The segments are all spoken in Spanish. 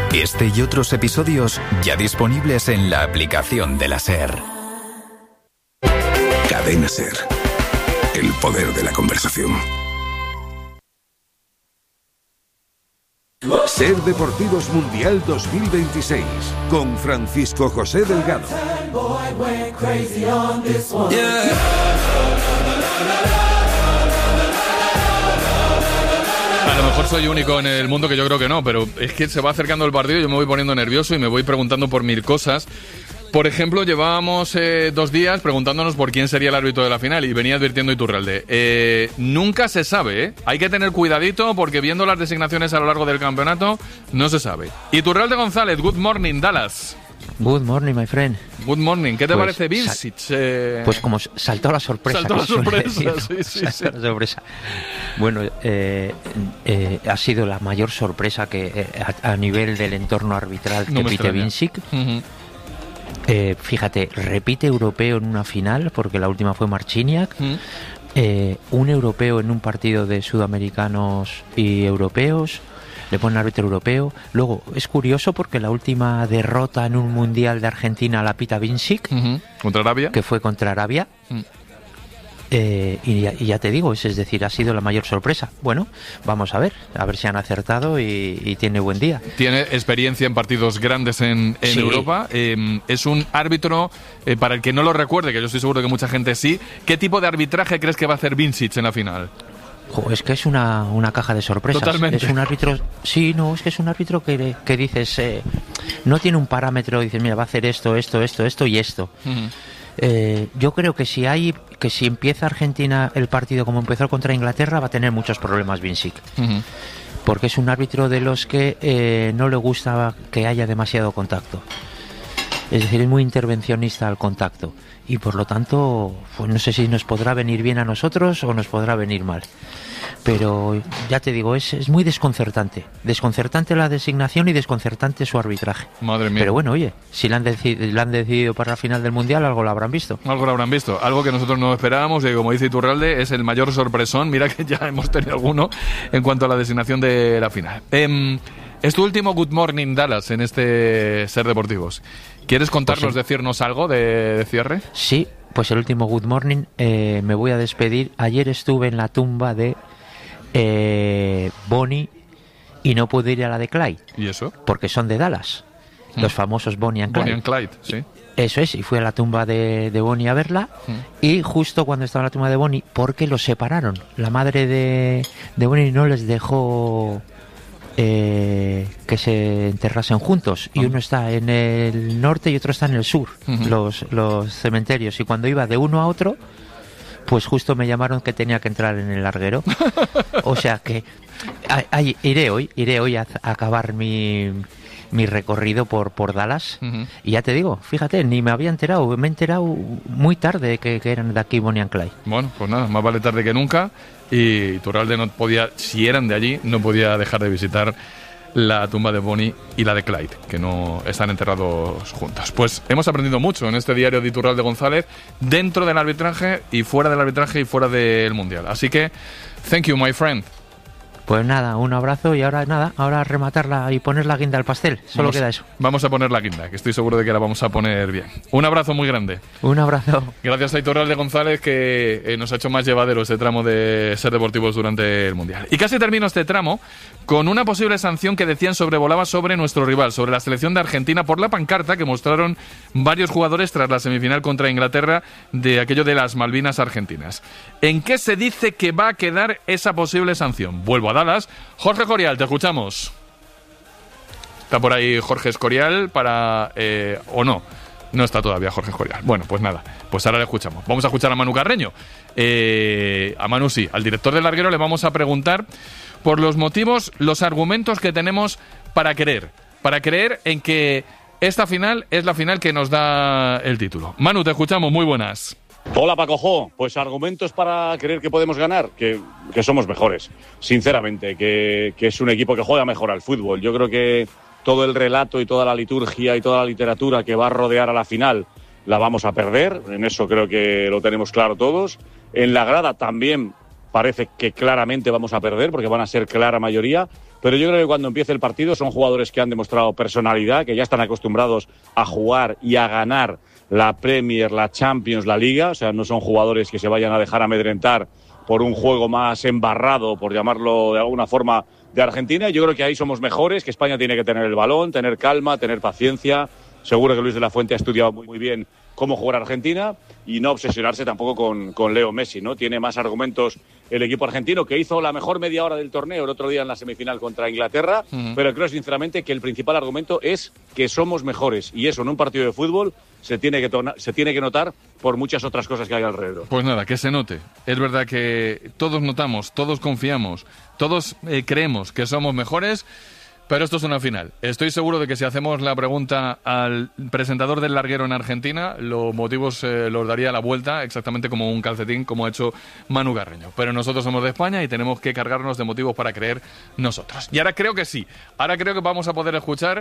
Este y otros episodios ya disponibles en la aplicación de la SER. Cadena SER. El poder de la conversación. SER Deportivos Mundial 2026 con Francisco José Delgado. A lo mejor soy único en el mundo, que yo creo que no, pero es que se va acercando el partido y yo me voy poniendo nervioso y me voy preguntando por mil cosas. Por ejemplo, llevábamos 2 días preguntándonos por quién sería el árbitro de la final y venía advirtiendo Iturralde. Nunca se sabe, ¿eh? Hay que tener cuidadito porque viendo las designaciones a lo largo del campeonato no se sabe. Iturralde González, good morning, Dallas. Good morning, my friend. Good morning. ¿Qué te parece Vincic? Pues como saltó la sorpresa. Saltó la sorpresa, sí. La sorpresa. Bueno, ha sido la mayor sorpresa que a nivel del entorno arbitral que pite Vincic. Uh-huh. Fíjate, repite europeo en una final, porque la última fue Marciniak. Un europeo en un partido de sudamericanos y europeos. Le ponen árbitro europeo. Luego, es curioso porque la última derrota en un mundial de Argentina la pita Vincic. ¿Contra Arabia? Que fue contra Arabia. Y ya te digo, es decir, ha sido la mayor sorpresa. Bueno, vamos a ver si han acertado y tiene buen día. Tiene experiencia en partidos grandes en sí. Europa. Es un árbitro, para el que no lo recuerde, que yo estoy seguro que mucha gente sí. ¿Qué tipo de arbitraje crees que va a hacer Vincic en la final? Es que es una caja de sorpresas. Totalmente. Es un árbitro, sí, no, es que es un árbitro que dices, no tiene un parámetro, dices, mira, va a hacer esto y esto. Yo creo que si empieza Argentina el partido como empezó contra Inglaterra, va a tener muchos problemas Vincic. Porque es un árbitro de los que no le gusta que haya demasiado contacto. Es decir, es muy intervencionista al contacto. Y por lo tanto, pues no sé si nos podrá venir bien a nosotros o nos podrá venir mal. Pero ya te digo, es muy desconcertante. Desconcertante la designación y desconcertante su arbitraje. Madre mía. Pero bueno, oye, si la han decidido para la final del Mundial, algo lo habrán visto. Algo lo habrán visto. Algo que nosotros no esperábamos y como dice Iturralde, es el mayor sorpresón. Mira que ya hemos tenido alguno en cuanto a la designación de la final. Es tu último Good Morning Dallas en este SER Deportivos. ¿Quieres contarnos, pues sí, decirnos algo de cierre? Sí, pues el último Good Morning. Me voy a despedir. Ayer estuve en la tumba de Bonnie y no pude ir a la de Clyde. ¿Y eso? Porque son de Dallas. Los famosos Bonnie and Clyde. Bonnie and Clyde, sí. Eso es, y fui a la tumba de Bonnie a verla. Y justo cuando estaba en la tumba de Bonnie, porque los separaron. La madre de Bonnie no les dejó que se enterrasen juntos, y uno está en el norte y otro está en el sur, los cementerios, y cuando iba de uno a otro, pues justo me llamaron que tenía que entrar en el larguero. O sea que iré hoy a acabar mi recorrido por Dallas. Y ya te digo, fíjate, ni me había enterado, me he enterado muy tarde que eran de aquí Bonnie and Clyde. Bueno, pues nada, más vale tarde que nunca. Y Iturralde no podía, si eran de allí, no podía dejar de visitar la tumba de Bonnie y la de Clyde, que no están enterrados juntos. Pues hemos aprendido mucho en este diario de Iturralde González, dentro del arbitraje y fuera del arbitraje y fuera del Mundial. Así que, thank you, my friend. Pues nada, un abrazo y ahora rematarla y poner la guinda al pastel. Solo queda eso. Vamos a poner la guinda, que estoy seguro de que la vamos a poner bien. Un abrazo muy grande. Un abrazo. Gracias a Iturralde González, que nos ha hecho más llevadero este tramo de SER Deportivos durante el Mundial. Y casi termino este tramo con una posible sanción que decían sobrevolaba sobre nuestro rival, sobre la selección de Argentina, por la pancarta que mostraron varios jugadores tras la semifinal contra Inglaterra de aquello de las Malvinas argentinas. ¿En qué se dice que va a quedar esa posible sanción? Vuelvo a Dallas. Jorge Escorial, te escuchamos. ¿Está por ahí Jorge Escorial para... o no? No está todavía Jorge Escorial. Bueno, pues nada, pues ahora le escuchamos. Vamos a escuchar a Manu Carreño. A Manu sí, al director del larguero le vamos a preguntar por los motivos, los argumentos que tenemos para creer en que esta final es la final que nos da el título. Manu, te escuchamos, muy buenas. Hola Paco, pues argumentos para creer que podemos ganar, que somos mejores, sinceramente, que es un equipo que juega mejor al fútbol. Yo creo que todo el relato y toda la liturgia y toda la literatura que va a rodear a la final la vamos a perder, en eso creo que lo tenemos claro todos. En la grada también parece que claramente vamos a perder, porque van a ser clara mayoría, pero yo creo que cuando empiece el partido son jugadores que han demostrado personalidad, que ya están acostumbrados a jugar y a ganar la Premier, la Champions, la Liga. O sea, no son jugadores que se vayan a dejar amedrentar por un juego más embarrado, por llamarlo de alguna forma, de Argentina. Yo creo que ahí somos mejores, que España tiene que tener el balón, tener calma, tener paciencia. Seguro que Luis de la Fuente ha estudiado muy bien cómo jugar Argentina y no obsesionarse tampoco con Leo Messi, ¿no? Tiene más argumentos el equipo argentino, que hizo la mejor media hora del torneo el otro día en la semifinal contra Inglaterra, pero creo sinceramente que el principal argumento es que somos mejores, y eso en un partido de fútbol se tiene que notar por muchas otras cosas que hay alrededor. Pues nada, que se note. Es verdad que todos notamos, todos confiamos, todos creemos que somos mejores. Pero esto es una final. Estoy seguro de que si hacemos la pregunta al presentador del larguero en Argentina, los motivos los daría la vuelta exactamente como un calcetín, como ha hecho Manu Carreño. Pero nosotros somos de España y tenemos que cargarnos de motivos para creer nosotros. Y ahora creo que sí. Ahora creo que vamos a poder escuchar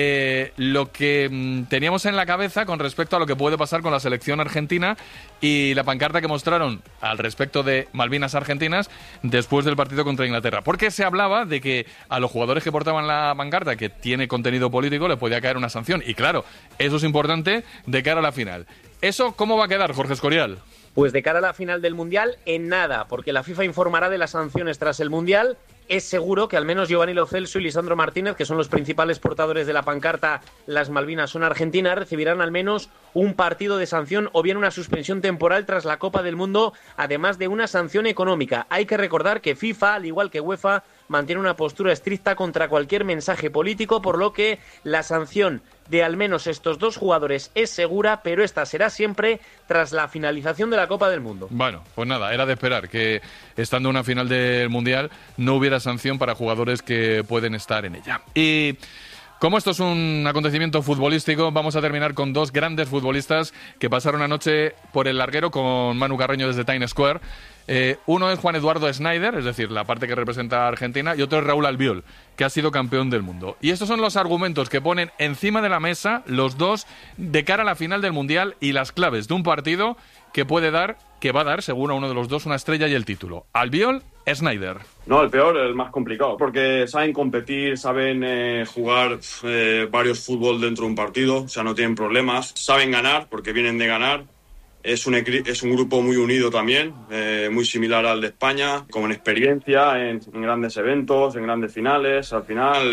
lo que teníamos en la cabeza con respecto a lo que puede pasar con la selección argentina y la pancarta que mostraron al respecto de Malvinas Argentinas después del partido contra Inglaterra. Porque se hablaba de que a los jugadores que portaban la pancarta, que tiene contenido político, le podía caer una sanción. Y claro, eso es importante de cara a la final. ¿Eso cómo va a quedar, Jorge Escorial? Pues de cara a la final del Mundial, en nada, porque la FIFA informará de las sanciones tras el Mundial. Es seguro que al menos Giovanni Lo Celso y Lisandro Martínez, que son los principales portadores de la pancarta Las Malvinas son Argentinas, recibirán al menos un partido de sanción o bien una suspensión temporal tras la Copa del Mundo, además de una sanción económica. Hay que recordar que FIFA, al igual que UEFA, mantiene una postura estricta contra cualquier mensaje político, por lo que la sanción de al menos estos dos jugadores es segura, pero esta será siempre tras la finalización de la Copa del Mundo. Bueno, pues nada, era de esperar que estando en una final del Mundial no hubiera sanción para jugadores que pueden estar en ella. Y como esto es un acontecimiento futbolístico, vamos a terminar con dos grandes futbolistas que pasaron anoche por el larguero con Manu Carreño desde Times Square. Uno es Juan Eduardo Schneider, es decir, la parte que representa a Argentina, y otro es Raúl Albiol, que ha sido campeón del mundo. Y estos son los argumentos que ponen encima de la mesa los dos de cara a la final del Mundial y las claves de un partido que va a dar, según a uno de los dos, una estrella y el título. Albiol, Schneider. No, el peor, el más complicado, porque saben competir, saben jugar varios fútbol dentro de un partido, o sea, no tienen problemas, saben ganar, porque vienen de ganar. Es un grupo muy unido también, muy similar al de España, con experiencia en grandes eventos, en grandes finales. Al final,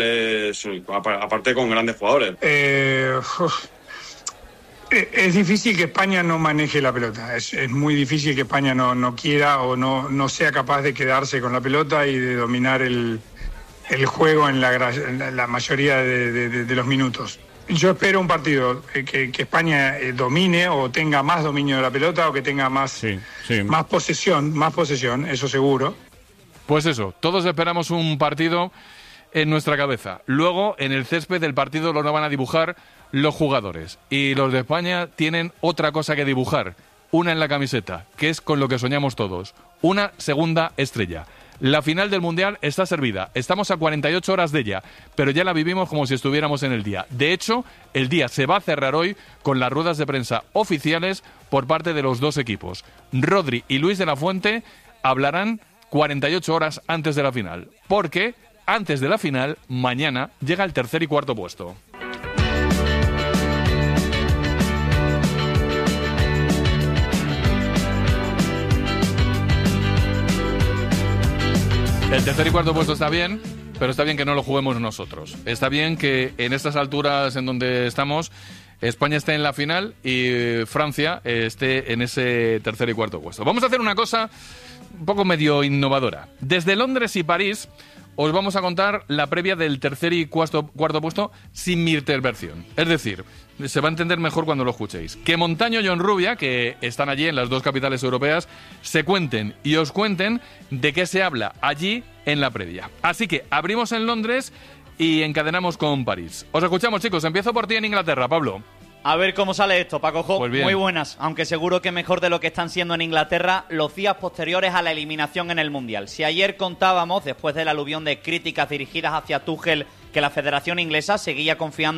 aparte con grandes jugadores. Es difícil que España no maneje la pelota. Es muy difícil que España no quiera o no sea capaz de quedarse con la pelota y de dominar el juego en la mayoría de los minutos. Yo espero un partido que España domine o tenga más dominio de la pelota o que tenga más posesión, eso seguro. Pues eso, todos esperamos un partido en nuestra cabeza. Luego, en el césped del partido lo van a dibujar los jugadores. Y los de España tienen otra cosa que dibujar, una en la camiseta, que es con lo que soñamos todos, una segunda estrella. La final del Mundial está servida. Estamos a 48 horas de ella, pero ya la vivimos como si estuviéramos en el día. De hecho, el día se va a cerrar hoy con las ruedas de prensa oficiales por parte de los dos equipos. Rodri y Luis de la Fuente hablarán 48 horas antes de la final, porque antes de la final, mañana, llega el tercer y cuarto puesto. El tercer y cuarto puesto está bien, pero está bien que no lo juguemos nosotros. Está bien que en estas alturas en donde estamos, España esté en la final y Francia esté en ese tercer y cuarto puesto. Vamos a hacer una cosa un poco medio innovadora. Desde Londres y París os vamos a contar la previa del tercer y cuarto puesto sin mi intervención. Es decir, se va a entender mejor cuando lo escuchéis. Que Montaño y Honrubia, que están allí en las dos capitales europeas, se cuenten y os cuenten de qué se habla allí en la previa. Así que abrimos en Londres y encadenamos con París. Os escuchamos, chicos. Empiezo por ti en Inglaterra, Pablo. A ver cómo sale esto, Paco Jo. Pues muy buenas, aunque seguro que mejor de lo que están siendo en Inglaterra los días posteriores a la eliminación en el Mundial. Si ayer contábamos, después del aluvión de críticas dirigidas hacia Tuchel, que la Federación Inglesa seguía confiando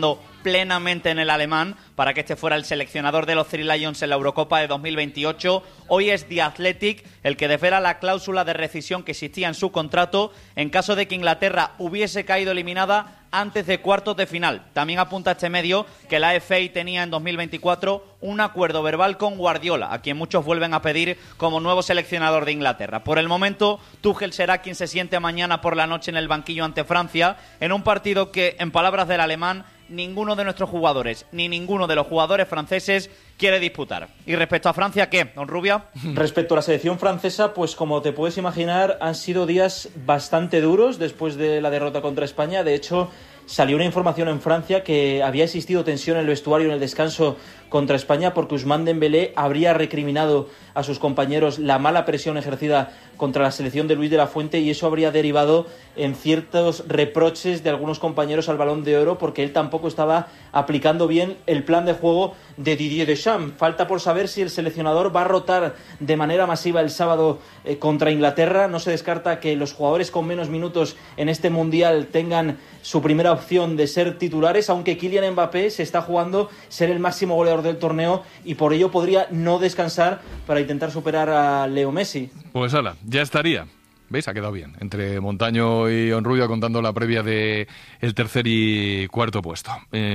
plenamente en el alemán para que este fuera el seleccionador de los Three Lions en la Eurocopa de 2028. Hoy es The Athletic el que desvela la cláusula de rescisión que existía en su contrato en caso de que Inglaterra hubiese caído eliminada antes de cuartos de final. También apunta este medio que la FA tenía en 2024 un acuerdo verbal con Guardiola, a quien muchos vuelven a pedir como nuevo seleccionador de Inglaterra. Por el momento, Tuchel será quien se siente mañana por la noche en el banquillo ante Francia, en un partido que, en palabras del alemán, ninguno de nuestros jugadores, ni ninguno de los jugadores franceses quiere disputar. Y respecto a Francia, ¿qué, don Rubia? Respecto a la selección francesa, pues como te puedes imaginar, han sido días bastante duros después de la derrota contra España. De hecho, salió una información en Francia que había existido tensión en el vestuario en el descanso contra España porque Ousmane Dembélé habría recriminado a sus compañeros la mala presión ejercida contra la selección de Luis de la Fuente, y eso habría derivado en ciertos reproches de algunos compañeros al Balón de Oro porque él tampoco estaba aplicando bien el plan de juego de Didier Deschamps. Falta por saber si el seleccionador va a rotar de manera masiva el sábado contra Inglaterra. No se descarta que los jugadores con menos minutos en este Mundial tengan su primera opción de ser titulares, aunque Kylian Mbappé se está jugando ser el máximo goleador del torneo y por ello podría no descansar para intentar superar a Leo Messi. Pues hala, ya estaría. ¿Veis? Ha quedado bien. Entre Montaño y Onrubia contando la previa de el tercer y cuarto puesto.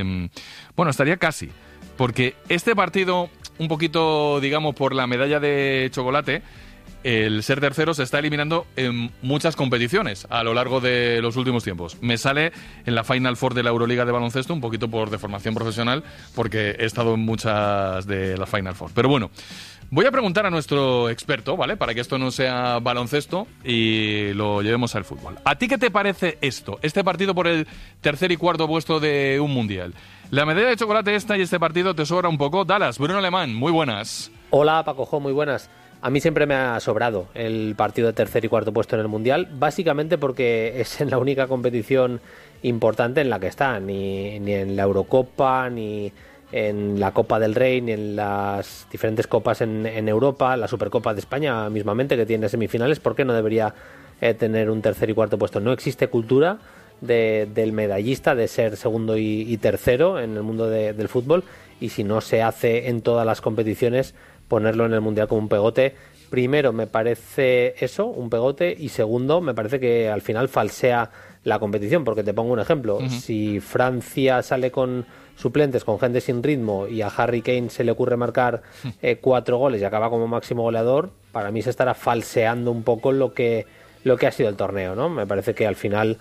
Bueno, estaría casi. Porque este partido, un poquito, digamos, por la medalla de chocolate, el ser tercero se está eliminando en muchas competiciones a lo largo de los últimos tiempos. Me sale en la Final Four de la Euroliga de baloncesto, un poquito por deformación profesional, porque he estado en muchas de las Final Four. Pero bueno, voy a preguntar a nuestro experto, ¿vale? Para que esto no sea baloncesto y lo llevemos al fútbol. ¿A ti qué te parece esto? Este partido por el tercer y cuarto puesto de un mundial. La medalla de chocolate esta y este partido te sobra un poco. Dallas, Bruno Alemán, muy buenas. Hola, Paco, muy buenas. A mí siempre me ha sobrado el partido de tercer y cuarto puesto en el Mundial, básicamente porque es en la única competición importante en la que está, ni en la Eurocopa, ni en la Copa del Rey, ni en las diferentes copas en Europa, la Supercopa de España mismamente, que tiene semifinales. ¿Por qué no debería tener un tercer y cuarto puesto? No existe cultura del medallista de ser segundo y tercero en el mundo del fútbol, y si no se hace en todas las competiciones, ponerlo en el Mundial como un pegote. Primero, me parece eso, un pegote, y segundo, me parece que al final falsea la competición, porque te pongo un ejemplo. Si Francia sale con suplentes, con gente sin ritmo, y a Harry Kane se le ocurre marcar 4 goles y acaba como máximo goleador, para mí se estará falseando un poco lo que ha sido el torneo, ¿no? Me parece que al final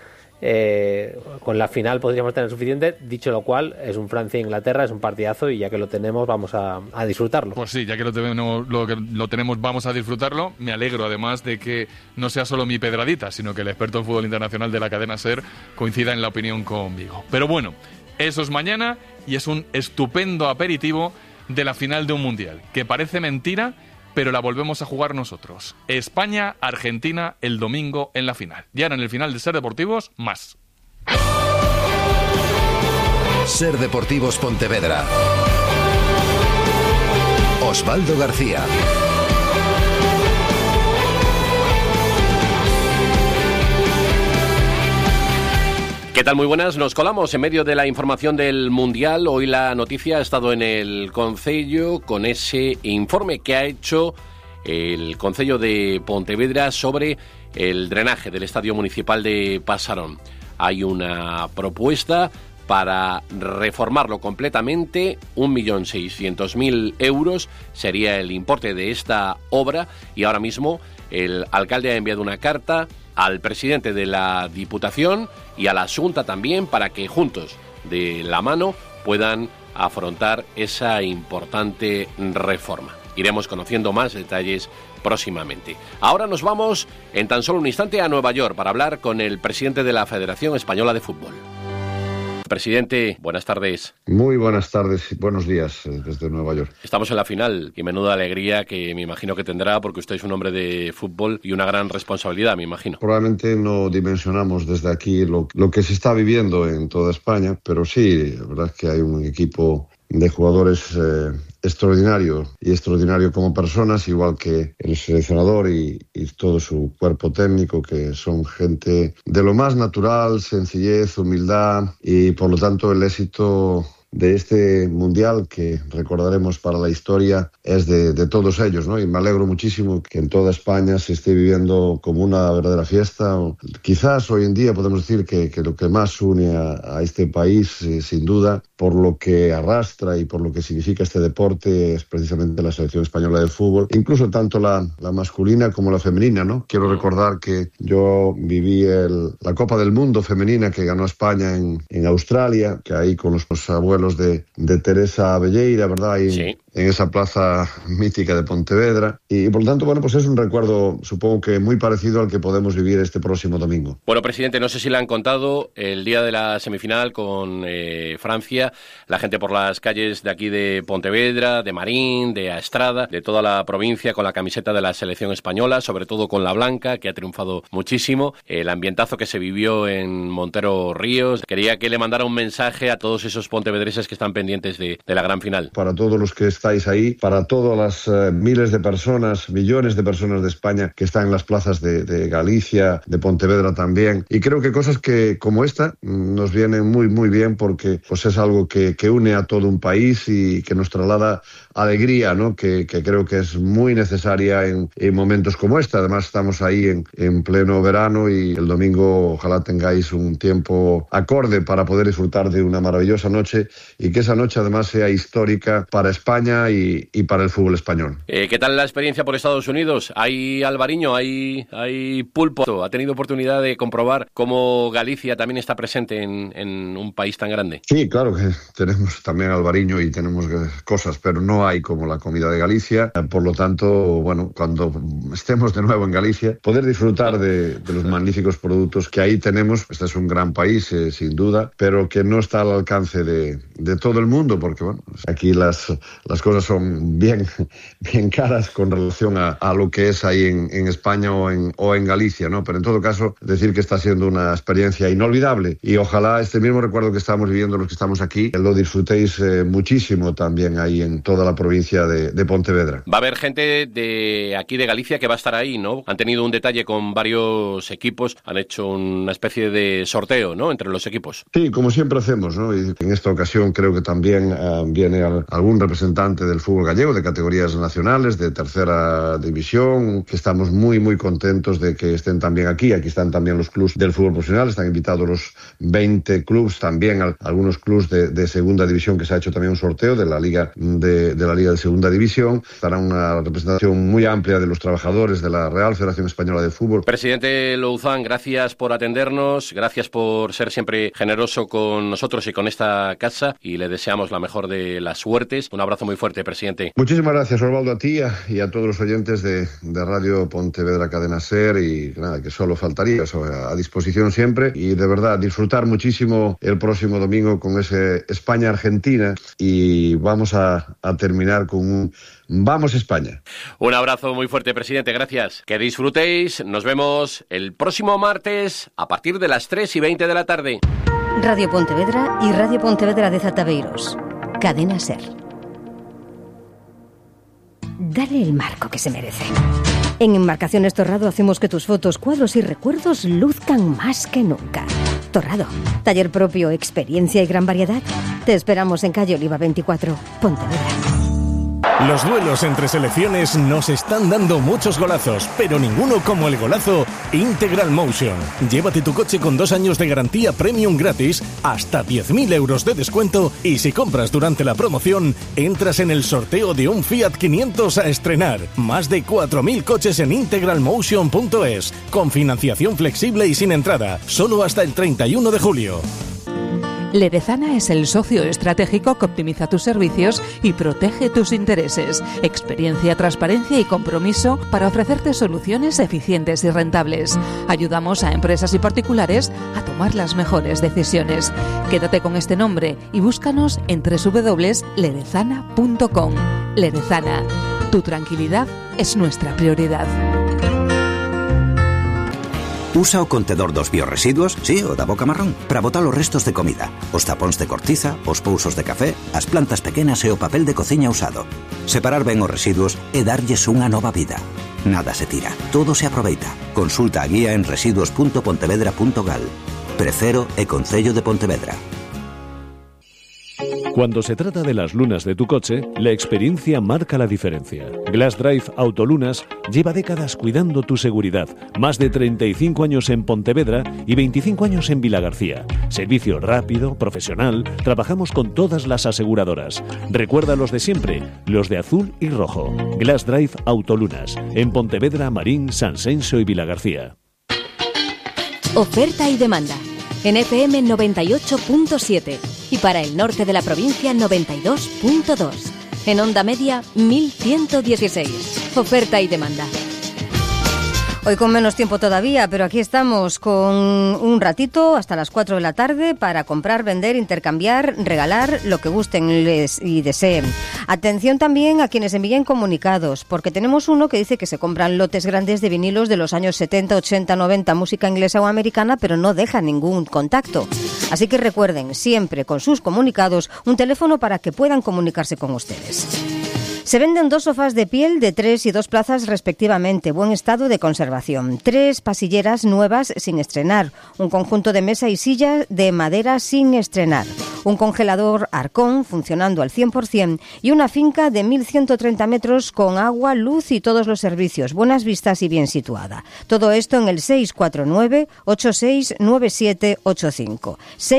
con la final podríamos tener suficiente. Dicho lo cual, es un Francia-Inglaterra, es un partidazo, y ya que lo tenemos vamos a disfrutarlo. Pues sí, ya que lo tenemos vamos a disfrutarlo. Me alegro además de que no sea solo mi pedradita, sino que el experto en fútbol internacional de la cadena SER coincida en la opinión conmigo. Pero bueno, eso es mañana y es un estupendo aperitivo de la final de un mundial, que parece mentira, pero la volvemos a jugar nosotros. España-Argentina el domingo en la final. Y ahora en el final de Ser Deportivos, más. Ser Deportivos Pontevedra. Osvaldo García. ¿Qué tal? Muy buenas. Nos colamos en medio de la información del Mundial. Hoy la noticia ha estado en el Concello con ese informe que ha hecho el Concello de Pontevedra sobre el drenaje del Estadio Municipal de Pasarón. Hay una propuesta para reformarlo completamente. 1.600.000 euros sería el importe de esta obra, y ahora mismo el alcalde ha enviado una carta al presidente de la Diputación y a la Xunta también, para que juntos, de la mano, puedan afrontar esa importante reforma. Iremos conociendo más detalles próximamente. Ahora nos vamos en tan solo un instante a Nueva York para hablar con el presidente de la Federación Española de Fútbol. Presidente, buenas tardes. Muy buenas tardes y buenos días desde Nueva York. Estamos en la final y menuda alegría que me imagino que tendrá, porque usted es un hombre de fútbol y una gran responsabilidad, me imagino. Probablemente no dimensionamos desde aquí lo que se está viviendo en toda España, pero sí, la verdad es que hay un equipo de jugadores extraordinario como personas, igual que el seleccionador y todo su cuerpo técnico, que son gente de lo más natural, sencillez, humildad, y por lo tanto el éxito de este Mundial que recordaremos para la historia es de todos ellos, ¿no? Y me alegro muchísimo que en toda España se esté viviendo como una verdadera fiesta. Quizás hoy en día podemos decir que lo que más une a este país, sin duda, por lo que arrastra y por lo que significa este deporte, es precisamente la selección española de fútbol, incluso tanto la masculina como la femenina, ¿no? Quiero recordar que yo viví la Copa del Mundo femenina que ganó España en Australia, que ahí con los abuelos de Teresa Belleira, ¿verdad? Ahí sí. En esa plaza mítica de Pontevedra. Y por lo tanto, bueno, pues es un recuerdo, supongo que muy parecido al que podemos vivir este próximo domingo. Bueno, presidente, no sé si le han contado el día de la semifinal con Francia, la gente por las calles de aquí de Pontevedra, de Marín, de Astrada, de toda la provincia con la camiseta de la selección española, sobre todo con la blanca, que ha triunfado muchísimo, el ambientazo que se vivió en Montero Ríos. Quería que le mandara un mensaje a todos esos pontevedreses que están pendientes de la gran final. Para todos los que estáis ahí, para todas las miles de personas, millones de personas de España que están en las plazas de Galicia, de Pontevedra también. Y creo que cosas que como esta nos vienen muy, muy bien porque pues es algo que une a todo un país y que nos traslada alegría, ¿no? Que creo que es muy necesaria en momentos como este. Además estamos ahí en pleno verano y el domingo ojalá tengáis un tiempo acorde para poder disfrutar de una maravillosa noche y que esa noche además sea histórica para España y para el fútbol español. ¿Qué tal la experiencia por Estados Unidos? ¿Hay albariño? ¿Hay pulpo? ¿Ha tenido oportunidad de comprobar cómo Galicia también está presente en un país tan grande? Sí, claro que tenemos también albariño y tenemos cosas, pero no hay como la comida de Galicia. Por lo tanto, bueno, cuando estemos de nuevo en Galicia, poder disfrutar de los magníficos productos que ahí tenemos. Este es un gran país, sin duda, pero que no está al alcance de todo el mundo, porque bueno, aquí las cosas son bien caras con relación a lo que es ahí en España o en Galicia, ¿no? Pero en todo caso, decir que está siendo una experiencia inolvidable y ojalá este mismo recuerdo que estamos viviendo los que estamos aquí, lo disfrutéis muchísimo también ahí en toda la provincia de Pontevedra. Va a haber gente de aquí de Galicia que va a estar ahí, ¿no? Han tenido un detalle con varios equipos, han hecho una especie de sorteo, ¿no? Entre los equipos. Sí, como siempre hacemos, ¿no? Y en esta ocasión creo que también viene algún representante del fútbol gallego, de categorías nacionales, de tercera división, que estamos muy, muy contentos de que estén también aquí. Aquí están también los clubs del fútbol profesional, están invitados los 20 clubs, también algunos clubs de segunda división, que se ha hecho también un sorteo de la Liga de la Liga de Segunda División. Estará una representación muy amplia de los trabajadores de la Real Federación Española de Fútbol. Presidente Louzán, gracias por atendernos, gracias por ser siempre generoso con nosotros y con esta casa y le deseamos la mejor de las suertes. Un abrazo muy fuerte, presidente. Muchísimas gracias, Osvaldo, a ti y a todos los oyentes de Radio Pontevedra Cadena Ser y nada, que solo faltaría, eso, a disposición siempre y de verdad disfrutar muchísimo el próximo domingo con ese España-Argentina y vamos a terminar con un ¡Vamos España! Un abrazo muy fuerte, presidente, gracias. Que disfrutéis, nos vemos el próximo martes a partir de las 3:20 de la tarde. Radio Pontevedra y Radio Pontevedra de Zataveiros. Cadena Ser. Dale el marco que se merece. En Embarcaciones Torrado hacemos que tus fotos, cuadros y recuerdos luzcan más que nunca. Torrado, taller propio, experiencia y gran variedad. Te esperamos en calle Oliva 24, Pontevedra. Los duelos entre selecciones nos están dando muchos golazos, pero ninguno como el golazo Integral Motion. Llévate tu coche con 2 años de garantía premium gratis, hasta 10.000 euros de descuento y si compras durante la promoción, entras en el sorteo de un Fiat 500 a estrenar. Más de 4.000 coches en integralmotion.es, con financiación flexible y sin entrada, solo hasta el 31 de julio. Ledezana es el socio estratégico que optimiza tus servicios y protege tus intereses. Experiencia, transparencia y compromiso para ofrecerte soluciones eficientes y rentables. Ayudamos a empresas y particulares a tomar las mejores decisiones. Quédate con este nombre y búscanos en www.ledezana.com. Ledezana, tu tranquilidad es nuestra prioridad. Usa o contedor dos biorresiduos, sí, o da boca marrón, para botar os restos de comida, os tapóns de cortiza, os pousos de café, as plantas pequenas e o papel de cociña usado. Separar ben os residuos e darlles unha nova vida. Nada se tira, todo se aproveita. Consulta a guía en residuos.pontevedra.gal. Precero e Concello de Pontevedra. Cuando se trata de las lunas de tu coche, la experiencia marca la diferencia. Glass Drive Autolunas lleva décadas cuidando tu seguridad. Más de 35 años en Pontevedra y 25 años en Vilagarcía. Servicio rápido, profesional, trabajamos con todas las aseguradoras. Recuerda los de siempre, los de azul y rojo. Glass Drive Autolunas, en Pontevedra, Marín, Sanxenxo y Vilagarcía. Oferta y demanda. En FM 98.7 y para el norte de la provincia 92.2. En onda media 1116. Oferta y demanda. Hoy con menos tiempo todavía, pero aquí estamos con un ratito hasta las 4 de la tarde para comprar, vender, intercambiar, regalar lo que gusten y deseen. Atención también a quienes envíen comunicados, porque tenemos uno que dice que se compran lotes grandes de vinilos de los años 70, 80, 90, música inglesa o americana, pero no deja ningún contacto. Así que recuerden, siempre con sus comunicados, un teléfono para que puedan comunicarse con ustedes. Se venden 2 sofás de piel de 3 y 2 plazas respectivamente, buen estado de conservación, 3 pasilleras nuevas sin estrenar, un conjunto de mesa y silla de madera sin estrenar, un congelador Arcón funcionando al 100% y una finca de 1.130 metros con agua, luz y todos los servicios, buenas vistas y bien situada. Todo esto en el 649-869785.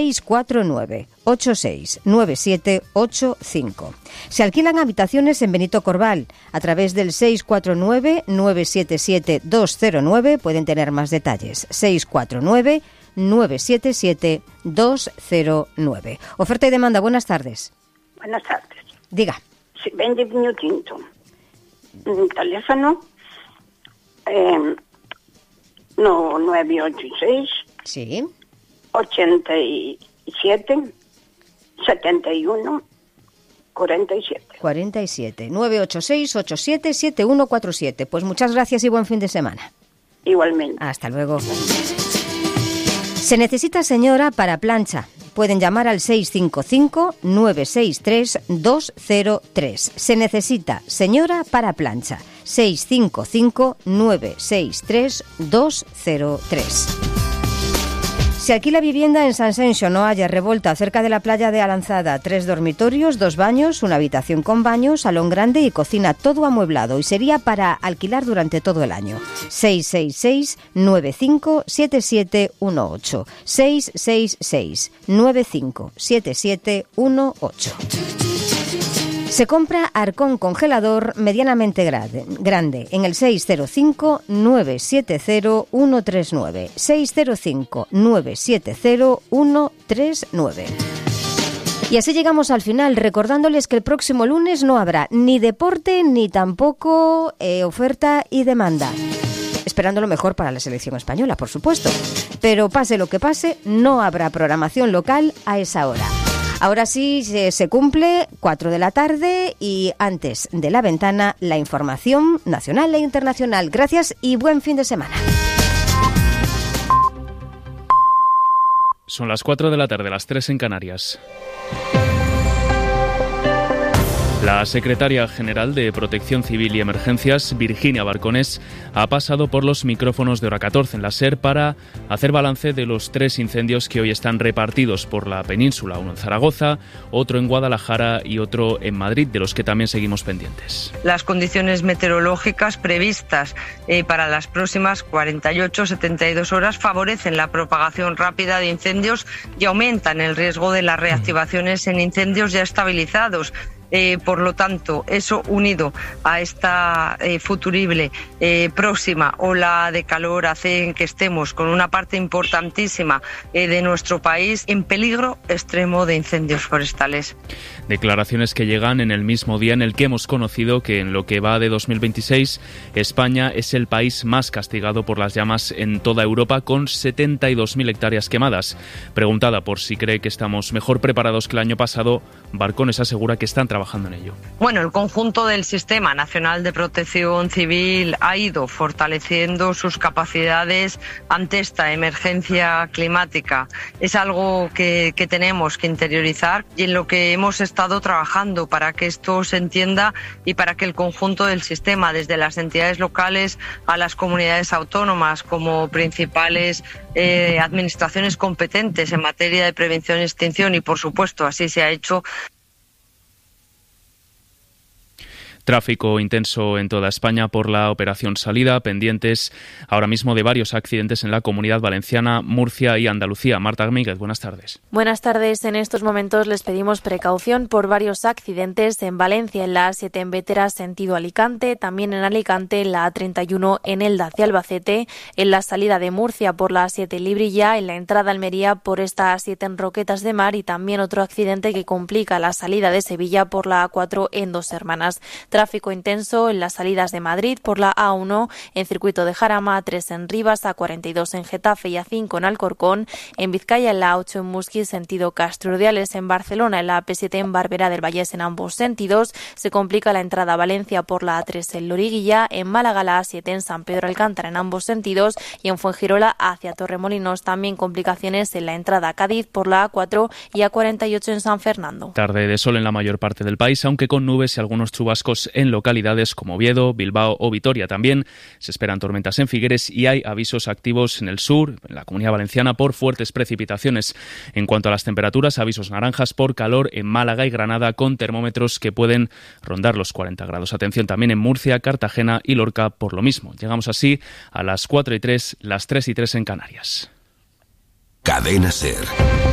649-869785. Se alquilan habitaciones en Benito Corval. A través del 649-977-209 pueden tener más detalles. 649-977-209. Oferta y demanda, buenas tardes. Buenas tardes. Diga. Si vende viño tinto. Teléfono 986 sí 87 71 47 986 87 7147. Pues muchas gracias y buen fin de semana. Igualmente. Hasta luego. Se necesita señora para plancha. Pueden llamar al 655-963-203. Se necesita señora para plancha. 655-963-203. Se alquila vivienda en Sanxenxo, no haya Revolta, cerca de la playa de Alanzada. 3 dormitorios, 2 baños, una habitación con baño, salón grande y cocina, todo amueblado. Y sería para alquilar durante todo el año. 666-957718. 666-957718. Se compra Arcón congelador medianamente grande en el 605-970-139. 605-970-139. Y así llegamos al final, recordándoles que el próximo lunes no habrá ni deporte ni tampoco oferta y demanda. Esperando lo mejor para la selección española, por supuesto. Pero pase lo que pase, no habrá programación local a esa hora. Ahora sí se cumple 4 de la tarde y antes de la ventana la información nacional e internacional. Gracias y buen fin de semana. Son las 4 de la tarde, las 3 en Canarias. La secretaria general de Protección Civil y Emergencias, Virginia Barconés, ha pasado por los micrófonos de Hora 14 en la SER para hacer balance de los 3 incendios que hoy están repartidos por la península, uno en Zaragoza, otro en Guadalajara y otro en Madrid, de los que también seguimos pendientes. Las condiciones meteorológicas previstas para las próximas 48-72 horas favorecen la propagación rápida de incendios y aumentan el riesgo de las reactivaciones en incendios ya estabilizados. Por lo tanto, eso unido a esta futurible próxima ola de calor hace que estemos con una parte importantísima de nuestro país en peligro extremo de incendios forestales. Declaraciones que llegan en el mismo día en el que hemos conocido que en lo que va de 2026, España es el país más castigado por las llamas en toda Europa, con 72.000 hectáreas quemadas. Preguntada por si cree que estamos mejor preparados que el año pasado, Barconés asegura que están trabajando en ello. Bueno, el conjunto del Sistema Nacional de Protección Civil ha ido fortaleciendo sus capacidades ante esta emergencia climática. Es algo que tenemos que interiorizar y en lo que hemos estado trabajando para que esto se entienda y para que el conjunto del sistema, desde las entidades locales a las comunidades autónomas como principales administraciones competentes en materia de prevención y extinción, y por supuesto así se ha hecho, Tráfico intenso en toda España por la operación Salida, pendientes ahora mismo de varios accidentes en la Comunidad Valenciana, Murcia y Andalucía. Marta Míguez, buenas tardes. Buenas tardes. En estos momentos les pedimos precaución por varios accidentes en Valencia, en la A7 en Bétera, sentido Alicante, también en Alicante, en la A31 en Elda hacia Albacete, en la salida de Murcia por la A7 Librilla, en la entrada a Almería por esta A7 en Roquetas de Mar y también otro accidente que complica la salida de Sevilla por la A4 en Dos Hermanas. Tráfico intenso en las salidas de Madrid por la A1 en circuito de Jarama, A3 en Rivas, A42 en Getafe y A5 en Alcorcón, en Vizcaya en la A8 en Musquis sentido Castrurdiales, en Barcelona en la AP7 en Barberá del Vallés en ambos sentidos, se complica la entrada a Valencia por la A3 en Loriguilla, en Málaga la A7 en San Pedro Alcántara en ambos sentidos y en Fuengirola hacia Torremolinos también complicaciones en la entrada a Cádiz por la A4 y A48 en San Fernando. Tarde de sol en la mayor parte del país, aunque con nubes y algunos chubascos en localidades como Oviedo, Bilbao o Vitoria. También se esperan tormentas en Figueres y hay avisos activos en el sur, en la Comunidad Valenciana, por fuertes precipitaciones. En cuanto a las temperaturas, avisos naranjas por calor en Málaga y Granada, con termómetros que pueden rondar los 40 grados. Atención también en Murcia, Cartagena y Lorca por lo mismo. Llegamos así a las 4:03, las 3:03 en Canarias. Cadena SER.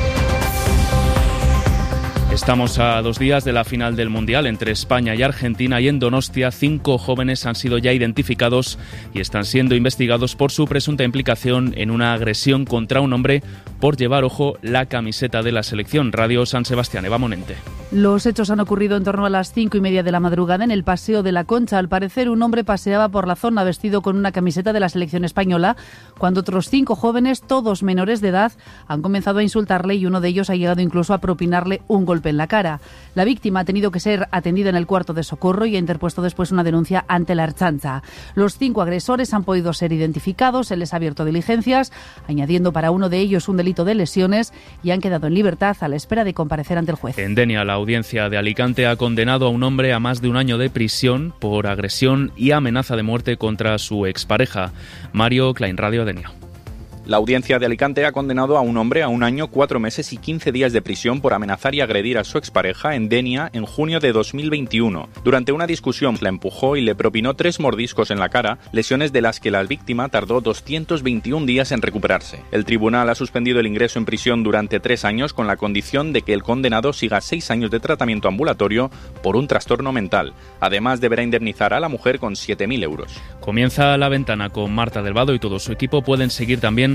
Estamos a 2 días de la final del Mundial entre España y Argentina y en Donostia 5 jóvenes han sido ya identificados y están siendo investigados por su presunta implicación en una agresión contra un hombre por llevar, ojo, la camiseta de la selección. Radio San Sebastián, Eva Monente. Los hechos han ocurrido en torno a las 5:30 de la madrugada en el Paseo de la Concha. Al parecer, un hombre paseaba por la zona vestido con una camiseta de la selección española cuando otros 5 jóvenes, todos menores de edad, han comenzado a insultarle y uno de ellos ha llegado incluso a propinarle un golpe en la cara. La víctima ha tenido que ser atendida en el cuarto de socorro y ha interpuesto después una denuncia ante la Ertzaintza. Los 5 agresores han podido ser identificados, se les ha abierto diligencias, añadiendo para uno de ellos un delito de lesiones y han quedado en libertad a la espera de comparecer ante el juez. En Denia, la audiencia de Alicante ha condenado a un hombre a más de 1 año de prisión por agresión y amenaza de muerte contra su expareja. Mario Klein, Radio Denia. La audiencia de Alicante ha condenado a un hombre a 1 año, 4 meses y 15 días de prisión por amenazar y agredir a su expareja en Denia en junio de 2021. Durante una discusión la empujó y le propinó 3 mordiscos en la cara, lesiones de las que la víctima tardó 221 días en recuperarse. El tribunal ha suspendido el ingreso en prisión durante 3 años con la condición de que el condenado siga 6 años de tratamiento ambulatorio por un trastorno mental. Además, deberá indemnizar a la mujer con 7.000 euros. Comienza La Ventana con Marta Delvado y todo su equipo. Pueden seguir también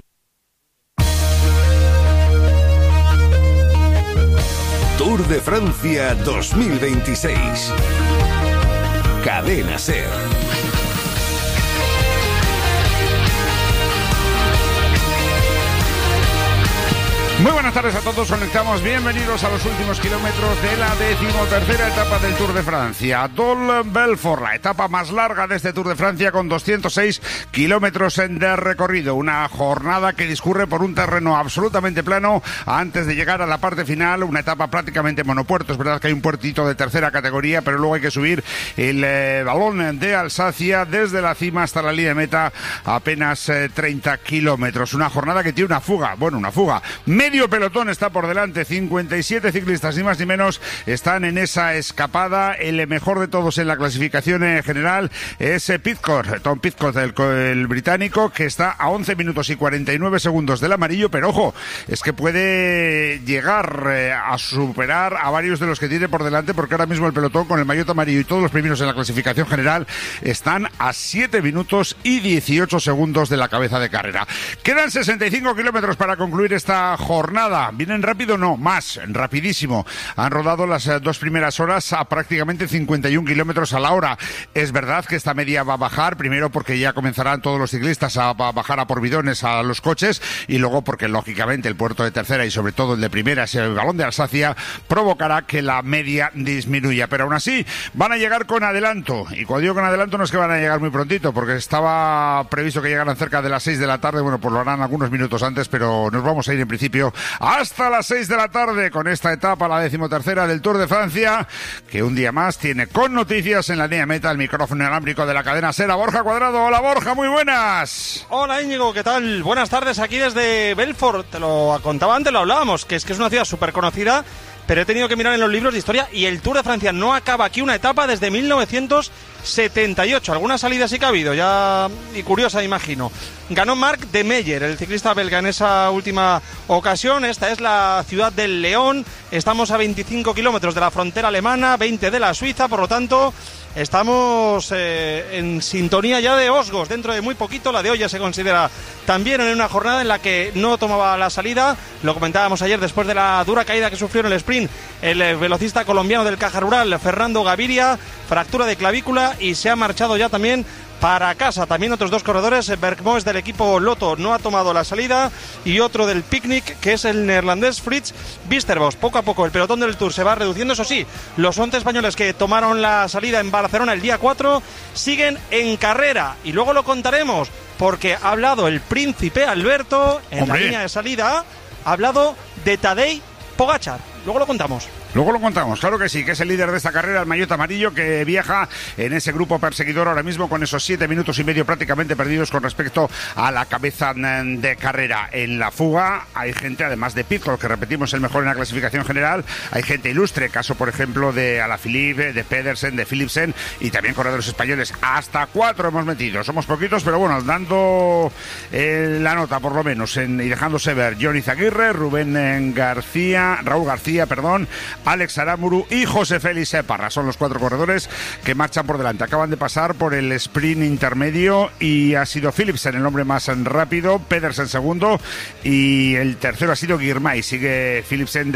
Tour de Francia 2026. Cadena SER. Muy buenas tardes a todos, conectamos, bienvenidos a los últimos kilómetros de la 13ª etapa del Tour de Francia. Dol Belfort, la etapa más larga de este Tour de Francia con 206 kilómetros de recorrido. Una jornada que discurre por un terreno absolutamente plano antes de llegar a la parte final, una etapa prácticamente monopuerto. Es verdad que hay un puertito de tercera categoría, pero luego hay que subir el Ballon de Alsacia desde la cima hasta la línea de meta, apenas 30 kilómetros. Una jornada que tiene una fuga, medio pelotón está por delante, 57 ciclistas, ni más ni menos, están en esa escapada. El mejor de todos en la clasificación general es Pidcock, Tom Pidcock, el británico, que está a 11 minutos y 49 segundos del amarillo, pero ojo, es que puede llegar a superar a varios de los que tiene por delante, porque ahora mismo el pelotón con el maillot amarillo y todos los primeros en la clasificación general están a 7 minutos y 18 segundos de la cabeza de carrera. Quedan 65 kilómetros para concluir esta jornada. ¿Vienen rápido? No, más, rapidísimo. Han rodado las 2 primeras horas a prácticamente 51 kilómetros a la hora. Es verdad que esta media va a bajar, primero porque ya comenzarán todos los ciclistas a bajar a por bidones a los coches, y luego porque lógicamente el puerto de tercera y sobre todo el de primera, ese Ballon de Alsacia, provocará que la media disminuya. Pero aún así van a llegar con adelanto, y cuando digo con adelanto no es que van a llegar muy prontito, porque estaba previsto que llegaran cerca de las 6 de la tarde. Bueno, pues lo harán algunos minutos antes, pero nos vamos a ir en principio hasta las 6 de la tarde con esta etapa, la 13ª del Tour de Francia, que un día más tiene con noticias en la línea meta el micrófono inalámbrico de la cadena SER, Borja Cuadrado. Hola Borja, muy buenas. Hola Íñigo, ¿qué tal? Buenas tardes aquí desde Belfort. Te lo contaba antes, lo hablábamos, que es una ciudad súper conocida, pero he tenido que mirar en los libros de historia y el Tour de Francia no acaba aquí una etapa desde 1978. Alguna salida sí que ha habido, ya, y curiosa, imagino. Ganó Marc de Meyer, el ciclista belga, en esa última ocasión. Esta es la ciudad del León. Estamos a 25 kilómetros de la frontera alemana, 20 de la Suiza, por lo tanto estamos en sintonía ya de Osgos. Dentro de muy poquito, la de hoy ya se considera también en una jornada en la que no tomaba la salida. Lo comentábamos ayer después de la dura caída que sufrió en el sprint el velocista colombiano del Caja Rural, Fernando Gaviria, fractura de clavícula, y se ha marchado ya también para casa. También otros dos corredores, Bergmoes del equipo Lotto no ha tomado la salida, y otro del Picnic, que es el neerlandés Frits Bisterbos. Poco a poco el pelotón del Tour se va reduciendo. Eso sí, los 11 españoles que tomaron la salida en Barcelona el día 4 siguen en carrera, y luego lo contaremos porque ha hablado el príncipe Alberto en la línea de salida, ha hablado de Tadej Pogačar. Luego lo contamos. Luego lo contamos, claro que sí, que es el líder de esta carrera, el maillot amarillo, que viaja en ese grupo perseguidor ahora mismo con esos 7 minutos y medio prácticamente perdidos con respecto a la cabeza de carrera. En la fuga hay gente, además de Pidcock, que repetimos el mejor en la clasificación general, hay gente ilustre, caso por ejemplo de Alaphilippe, de Pedersen, de Philipsen, y también corredores españoles. Hasta 4 hemos metido, somos poquitos, pero bueno, dando la nota por lo menos, y dejándose ver Johnny Izaguirre, Raúl García, Alex Aramuru y José Félix Parra. Son los 4 corredores que marchan por delante. Acaban de pasar por el sprint intermedio y ha sido Philipsen el hombre más rápido, Pedersen segundo y el tercero ha sido Girmay. Sigue Pedersen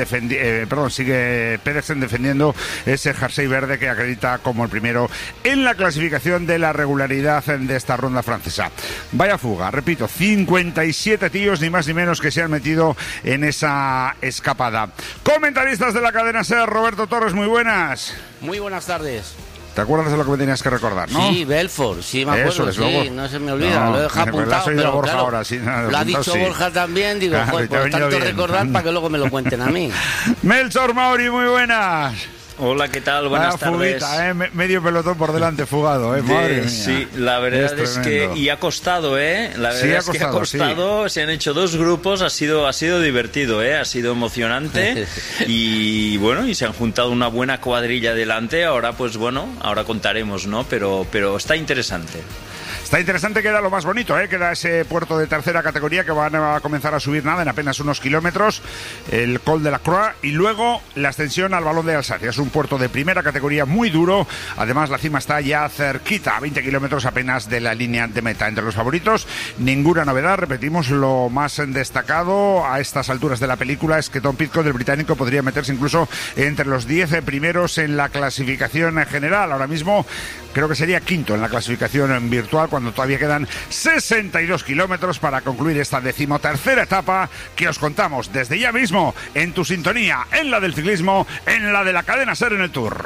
defendiendo ese jersey verde que acredita como el primero en la clasificación de la regularidad de esta ronda francesa. Vaya fuga, repito, 57 tíos ni más ni menos que se han metido en esa escapada. Comentaristas de la cadena SER, Roberto Torres, muy buenas. Muy buenas tardes. ¿Te acuerdas de lo que me tenías que recordar, no? Sí, Belfort, sí me acuerdo, sí, no se me olvida, no, lo he dejado apuntado, pero Borja claro, ahora, sí, lo ha dicho sí. Borja también, digo, Claro, pues tanto bien recordar para que luego me lo cuenten a mí. Melchor Mauri, muy buenas. Hola, ¿qué tal? Buenas tardes. Fuguita, medio pelotón por delante fugado, madre mía. Sí, la verdad es que, y ha costado, la verdad es que ha costado, sí. Se han hecho 2 grupos, ha sido divertido, ha sido emocionante y bueno, y se han juntado una buena cuadrilla delante, ahora pues bueno, ahora contaremos, ¿no? Pero está interesante. Está interesante, queda lo más bonito, queda ese puerto de tercera categoría que van a comenzar a subir en apenas unos kilómetros, el Col de la Croix, y luego la ascensión al Balón de Alsacia. Es un puerto de primera categoría muy duro, además la cima está ya cerquita, a 20 kilómetros apenas de la línea de meta. Entre los favoritos, ninguna novedad, repetimos, lo más destacado a estas alturas de la película es que Tom Pidcock, del británico, podría meterse incluso entre los 10 primeros en la clasificación general. Ahora mismo creo que sería quinto en la clasificación virtual, cuando todavía quedan 62 kilómetros para concluir esta 13ª etapa que os contamos desde ya mismo en tu sintonía, en la del ciclismo, en la de la cadena SER en el Tour.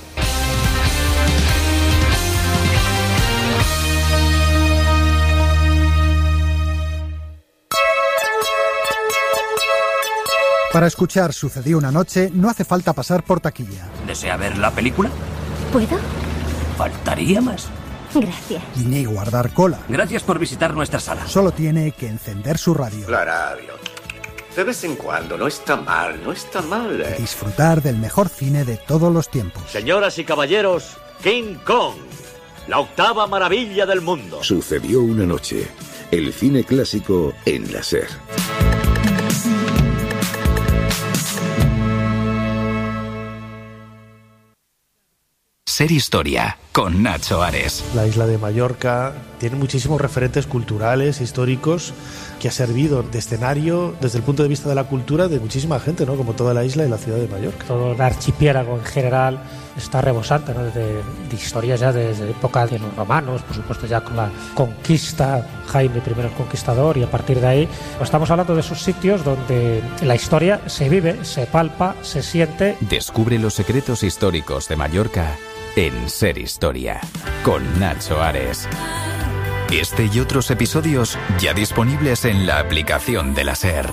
Para escuchar Sucedió una noche no hace falta pasar por taquilla. ¿Desea ver la película? ¿Puedo? Faltaría más. Gracias. Ni guardar cola. Gracias por visitar nuestra sala. Solo tiene que encender su radio. La radio. De vez en cuando, no está mal, no está mal. Y disfrutar del mejor cine de todos los tiempos. Señoras y caballeros, King Kong, la 8ª maravilla del mundo. Sucedió una noche. El cine clásico en la SER. SER Historia, con Nacho Ares. La isla de Mallorca tiene muchísimos referentes culturales, históricos, que ha servido de escenario desde el punto de vista de la cultura de muchísima gente, ¿no? Como toda la isla y la ciudad de Mallorca. Todo el archipiélago en general está rebosante, ¿no? de historias ya desde época de los romanos, por supuesto ya con la conquista, Jaime I el Conquistador, y a partir de ahí pues estamos hablando de esos sitios donde la historia se vive, se palpa, se siente. Descubre los secretos históricos de Mallorca en SER Historia, con Nacho Ares. Este y otros episodios ya disponibles en la aplicación de la SER.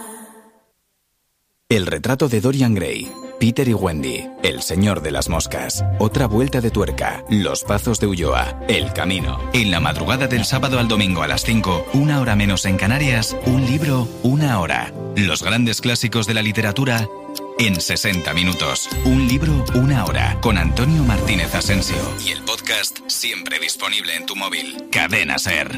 El retrato de Dorian Gray, Peter y Wendy, El Señor de las Moscas, Otra Vuelta de Tuerca, Los Pazos de Ulloa, El Camino. En la madrugada del sábado al domingo a las 5, 1 hora menos en Canarias, un libro, 1 hora. Los grandes clásicos de la literatura en 60 minutos. Un libro, una hora, con Antonio Martínez Asensio. Y el podcast siempre disponible en tu móvil. Cadena SER.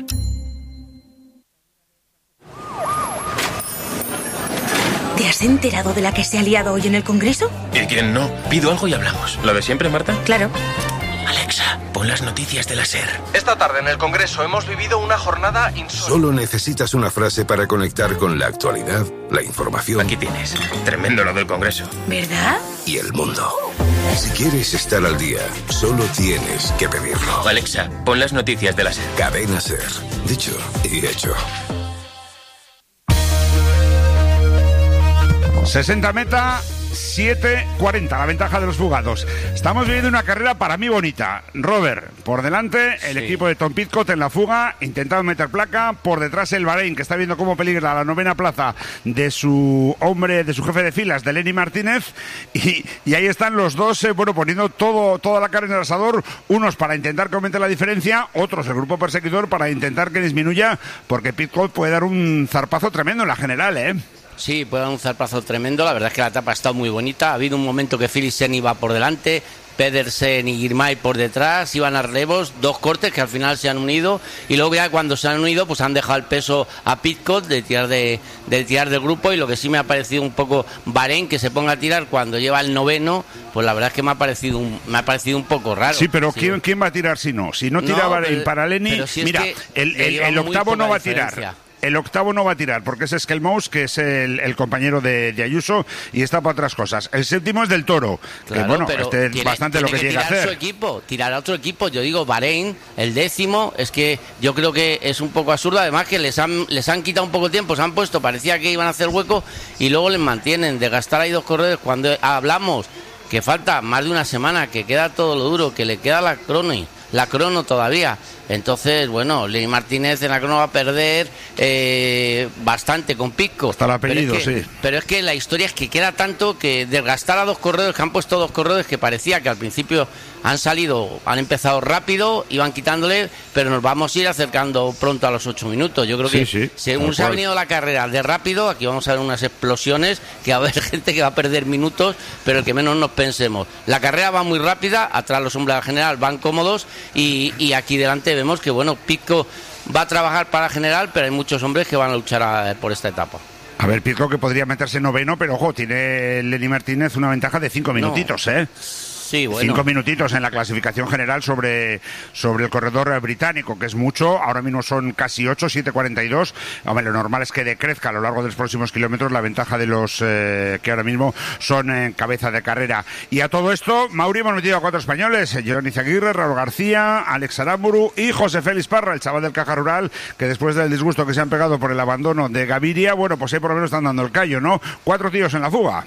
¿Te has enterado de la que se ha liado hoy en el Congreso? ¿Y quién no? Pido algo y hablamos. ¿Lo de siempre, Marta? Claro. Alexa, pon las noticias de la SER. Esta tarde en el Congreso hemos vivido una jornada insólita. Solo necesitas una frase para conectar con la actualidad, la información. Aquí tienes. Tremendo lo del Congreso. ¿Verdad? Y el mundo. Si quieres estar al día, solo tienes que pedirlo. Alexa, pon las noticias de la SER. Cadena SER. Dicho y hecho. 60 meta, 7:40, la ventaja de los fugados. Estamos viviendo una carrera para mí bonita. Robert, por delante, el equipo de Tom Pidcock en la fuga, intentando meter placa. Por detrás el Bahrein, que está viendo cómo peligra la 9ª plaza de su hombre, de su jefe de filas, de Lenny Martínez. Y ahí están los dos, poniendo toda la carne en el asador. Unos para intentar que aumente la diferencia, otros, el grupo perseguidor, para intentar que disminuya, porque Pidcock puede dar un zarpazo tremendo en la general, ¿eh? Sí, puede dar un zarpazo tremendo. La verdad es que la etapa ha estado muy bonita. Ha habido un momento que Philipsen iba por delante, Pedersen y Girmay por detrás, iban a relevos, 2 cortes que al final se han unido, y luego ya cuando se han unido pues han dejado el peso a Pidcock de tirar del grupo. Y lo que sí me ha parecido un poco Bahrein, que se ponga a tirar cuando lleva el 9º, pues la verdad es que me ha parecido un poco raro. Sí, pero sí. ¿Quién va a tirar si no? Si no tira Bahrein para Lenny, si mira, el octavo no va a tirar. El octavo no va a tirar, porque es Skelmous, que es el compañero de Ayuso, y está para otras cosas. El séptimo es del Toro, claro, que es bastante lo que llega a hacer. Tirar a otro equipo. Yo digo, Bahrein, el 10º, es que yo creo que es un poco absurdo. Además que les han quitado un poco de tiempo, se han puesto, parecía que iban a hacer hueco, y luego les mantienen de gastar ahí 2 corredores cuando hablamos que falta más de una semana, que queda todo lo duro, que le queda la crono todavía. Entonces, bueno, Lenny Martínez en la crono va a perder bastante con Pidcock. Hasta el apellido, sí. Pero es que la historia es que queda tanto que desgastar a 2 corredores, que han puesto 2 corredores que parecía que al principio han empezado rápido, iban quitándole, pero nos vamos a ir acercando pronto a los 8 minutos. Yo creo que según se ha venido la carrera de rápido, aquí vamos a ver unas explosiones, que va a haber gente que va a perder minutos, pero el que menos nos pensemos. La carrera va muy rápida, atrás los hombres de la general van cómodos, y aquí delante vemos que, bueno, Pidcock va a trabajar para general, pero hay muchos hombres que van a luchar por esta etapa. A ver, Pidcock, que podría meterse 9º, pero ojo, tiene Lenny Martínez una ventaja de 5 minutitos, ¿eh? Sí, bueno. 5 minutitos en la clasificación general sobre el corredor británico, que es mucho. Ahora mismo son casi 8, 7:42. Hombre, lo normal es que decrezca a lo largo de los próximos kilómetros la ventaja de los que ahora mismo son en cabeza de carrera. Y a todo esto, Mauri, hemos metido a 4 españoles: Jordi Izaguirre, Raúl García, Alex Aramburu y José Félix Parra, el chaval del Caja Rural, que después del disgusto que se han pegado por el abandono de Gaviria, bueno, pues ahí por lo menos están dando el callo, ¿no? 4 tíos en la fuga.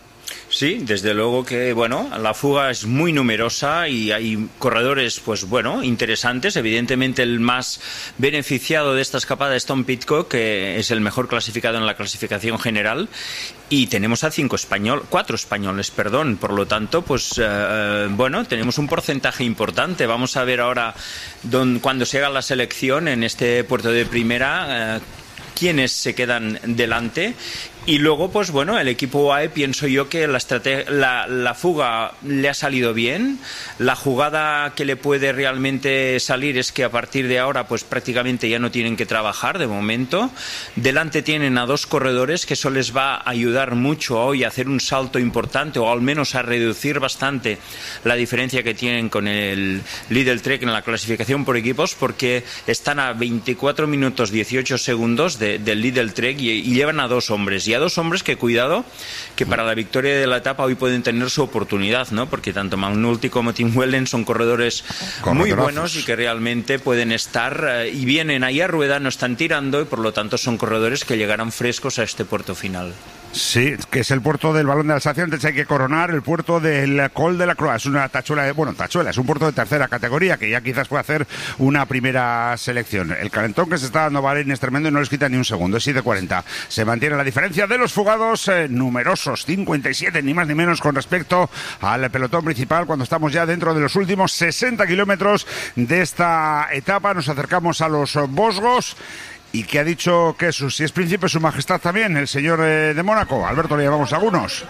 Sí, desde luego que, bueno, la fuga es muy numerosa y hay corredores, pues bueno, interesantes. Evidentemente el más beneficiado de esta escapada es Tom Pidcock, que es el mejor clasificado en la clasificación general. Y tenemos a 4 españoles, perdón. Por lo tanto, pues bueno, tenemos un porcentaje importante. Vamos a ver ahora, cuando se haga la selección en este puerto de primera, quiénes se quedan delante. Y luego, pues bueno, el equipo UAE, pienso yo que la fuga le ha salido bien. La jugada que le puede realmente salir es que a partir de ahora, pues prácticamente ya no tienen que trabajar de momento. Delante tienen a 2 corredores, que eso les va a ayudar mucho hoy a hacer un salto importante, o al menos a reducir bastante la diferencia que tienen con el Lidl Trek en la clasificación por equipos, porque están a 24 minutos 18 segundos del Lidl Trek y llevan a 2 hombres. Y a 2 hombres que, cuidado, que para la victoria de la etapa hoy pueden tener su oportunidad, ¿no? Porque tanto McNulty como Tim Wellen son corredores muy buenos y que realmente pueden estar y vienen ahí a rueda, no están tirando, y por lo tanto son corredores que llegarán frescos a este puerto final. Sí, que es el puerto del Balón de Alsacia. Antes hay que coronar el puerto del Col de la Croix. Es una tachuela, es un puerto de tercera categoría, que ya quizás puede hacer una primera selección. El calentón que se está dando Bahrein es tremendo y no les quita ni un segundo, es 7:40. Se mantiene la diferencia de los fugados numerosos, 57 ni más ni menos con respecto al pelotón principal, cuando estamos ya dentro de los últimos 60 kilómetros de esta etapa. Nos acercamos a los Vosgos. ¿Y qué ha dicho que si es príncipe su majestad también, el señor de Mónaco? Alberto, le llamamos algunos.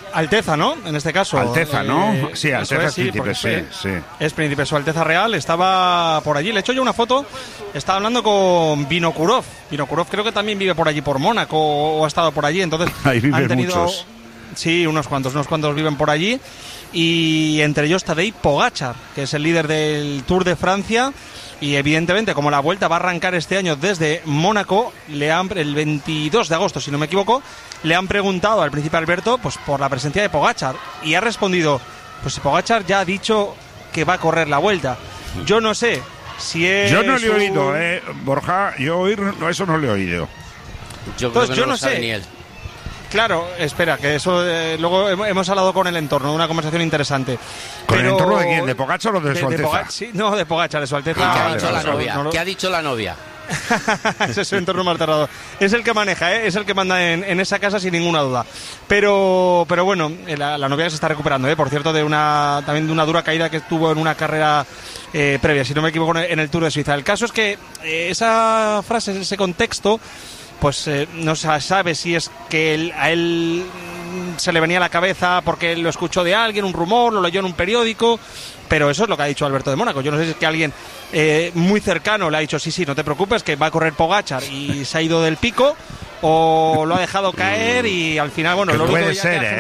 Alteza, ¿no? En este caso. Alteza, ¿no? Sí, Alteza es príncipe, sí. Es príncipe, su Alteza Real. Estaba por allí. Le he hecho yo una foto. Estaba hablando con Vinokurov. Vinokurov creo que también vive por allí, por Mónaco, o ha estado por allí. Entonces, ahí viven muchos. Sí, unos cuantos viven por allí. Y entre ellos Tadej Pogačar, que es el líder del Tour de Francia. Y evidentemente, como la Vuelta va a arrancar este año desde Mónaco, el 22 de agosto, si no me equivoco, le han preguntado al príncipe Alberto pues por la presencia de Pogačar. Y ha respondido, pues si Pogačar ya ha dicho que va a correr la Vuelta. Yo no sé si es... Yo no le he oído, Borja, eso no le he oído. Yo creo que no lo sabe ni él. Claro, espera, que eso luego hemos hablado con el entorno, una conversación interesante. ¿Con el entorno de quién? ¿De Pogačar o de su Alteza? Sí, no, de Pogačar, de su Alteza. ¿Qué ha dicho la novia? ¿Qué ha dicho la novia? Ese es su entorno más cerrado. Es el que maneja, es el que manda en esa casa sin ninguna duda. Pero bueno, la novia se está recuperando, por cierto, también de una dura caída que tuvo en una carrera previa, si no me equivoco, en el Tour de Suiza. El caso es que esa frase, ese contexto, pues no se sabe si es que a él se le venía a la cabeza porque lo escuchó de alguien, un rumor, lo leyó en un periódico, pero eso es lo que ha dicho Alberto de Mónaco. Yo no sé si es que alguien muy cercano le ha dicho sí, no te preocupes, que va a correr Pogačar y se ha ido del pico, o lo ha dejado caer y al final, bueno, lo único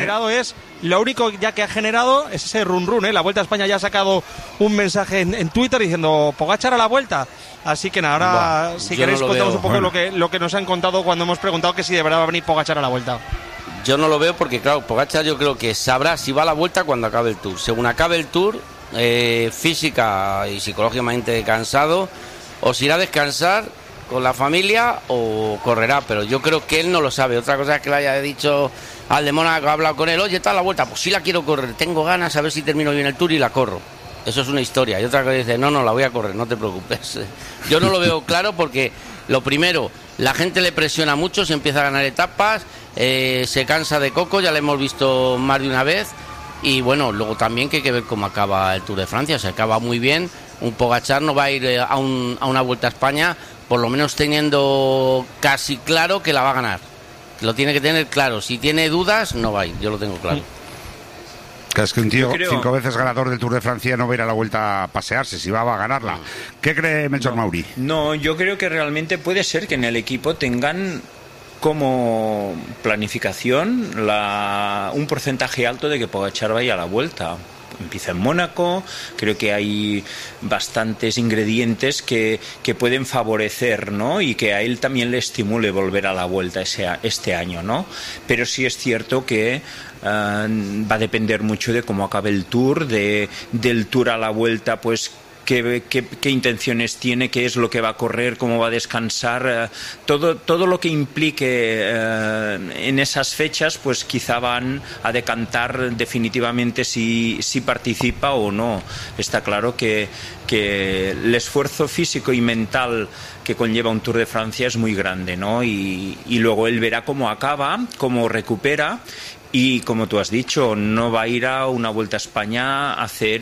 ya que ha generado es ese run. La Vuelta a España ya ha sacado un mensaje en Twitter diciendo Pogačar a la Vuelta. Así que nada, ahora si queréis contamos un poco lo que nos han contado cuando hemos preguntado que si de verdad va a venir Pogačar a la Vuelta. Yo no lo veo porque, claro, Pogačar yo creo que sabrá si va a la Vuelta cuando acabe el Tour. Según acabe el Tour, física y psicológicamente cansado, o se irá a descansar con la familia o correrá, pero yo creo que él no lo sabe. Otra cosa es que le haya dicho al de Mónaco, ha hablado con él, oye, está la Vuelta, pues sí la quiero correr, tengo ganas, a ver si termino bien el Tour y la corro. Eso es una historia. Y otra cosa dice, no, la voy a correr, no te preocupes. Yo no lo veo claro porque, lo primero, la gente le presiona mucho, se empieza a ganar etapas, se cansa de coco, ya lo hemos visto más de una vez. Y bueno, luego también que hay que ver cómo acaba el Tour de Francia. Se acaba muy bien. Un Pogačar no va a ir a una Vuelta a España, por lo menos teniendo casi claro que la va a ganar. Lo tiene que tener claro. Si tiene dudas, no va a ir. Yo lo tengo claro. Es que un tío 5 veces ganador del Tour de Francia no va a ir a la Vuelta a pasearse, si va a ganarla. ¿Qué cree Melchor Mauri? No, yo creo que realmente puede ser que en el equipo tengan como planificación un porcentaje alto de que Pogačar vaya a la Vuelta. Empieza en Mónaco, creo que hay bastantes ingredientes que pueden favorecer, ¿no? Y que a él también le estimule volver a la Vuelta este año, ¿no? Pero sí es cierto que va a depender mucho de cómo acabe el Tour, del Tour a la Vuelta, pues qué intenciones tiene, qué es lo que va a correr, cómo va a descansar, todo lo que implique en esas fechas, pues quizá van a decantar definitivamente si participa o no. Está claro que el esfuerzo físico y mental que conlleva un Tour de Francia es muy grande, ¿no? Y luego él verá cómo acaba, cómo recupera. Y como tú has dicho, no va a ir a una Vuelta a España a hacer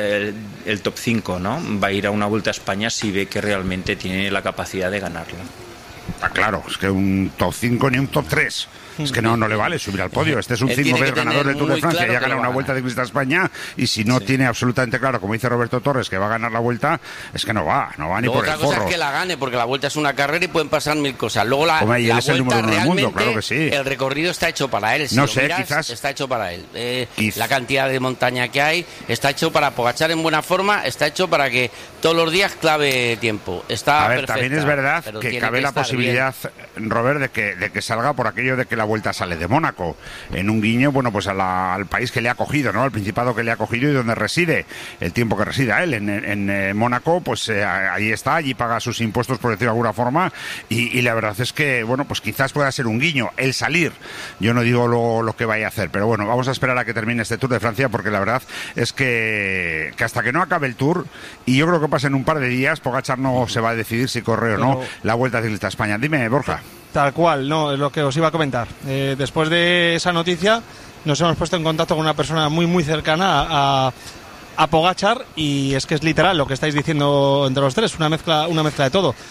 el top 5, ¿no? Va a ir a una Vuelta a España si ve que realmente tiene la capacidad de ganarla. Está claro, es que un top 5 ni un top 3. Es que no le vale subir al podio. Este es un 5 veces ganador del Tour de Francia, ya gana una Vuelta Ciclista a España, y si no tiene absolutamente claro, como dice Roberto Torres, que va a ganar la Vuelta, es que no va ni por el forro. Otra cosa es que la gane, porque la Vuelta es una carrera y pueden pasar mil cosas. Luego la él es el número 1 del mundo, claro que sí. El recorrido está hecho para él. Si no sé, miras, quizás está hecho para él. La cantidad de montaña que hay está hecho para Pogačar en buena forma, está hecho para que todos los días clave tiempo. Está a ver, perfecta, también es verdad que cabe la posibilidad, Robert, de que salga por aquello de que la Vuelta sale de Mónaco, en un guiño, bueno, pues al país que le ha acogido, ¿no? Al Principado que le ha acogido y donde reside, el tiempo que resida él, en Mónaco, pues ahí está, allí paga sus impuestos, por decirlo de alguna forma, y la verdad es que, bueno, pues quizás pueda ser un guiño el salir. Yo no digo lo que vaya a hacer, pero bueno, vamos a esperar a que termine este Tour de Francia, porque la verdad es que hasta que no acabe el Tour, y yo creo que pasen un par de días, Pogačar no se va a decidir si corre o no la Vuelta Ciclista a España. Dime, Borja. Tal cual, no, es lo que os iba a comentar. Después de esa noticia nos hemos puesto en contacto con una persona muy muy cercana a Pogačar, y es que es literal lo que estáis diciendo entre los tres, una mezcla de todo.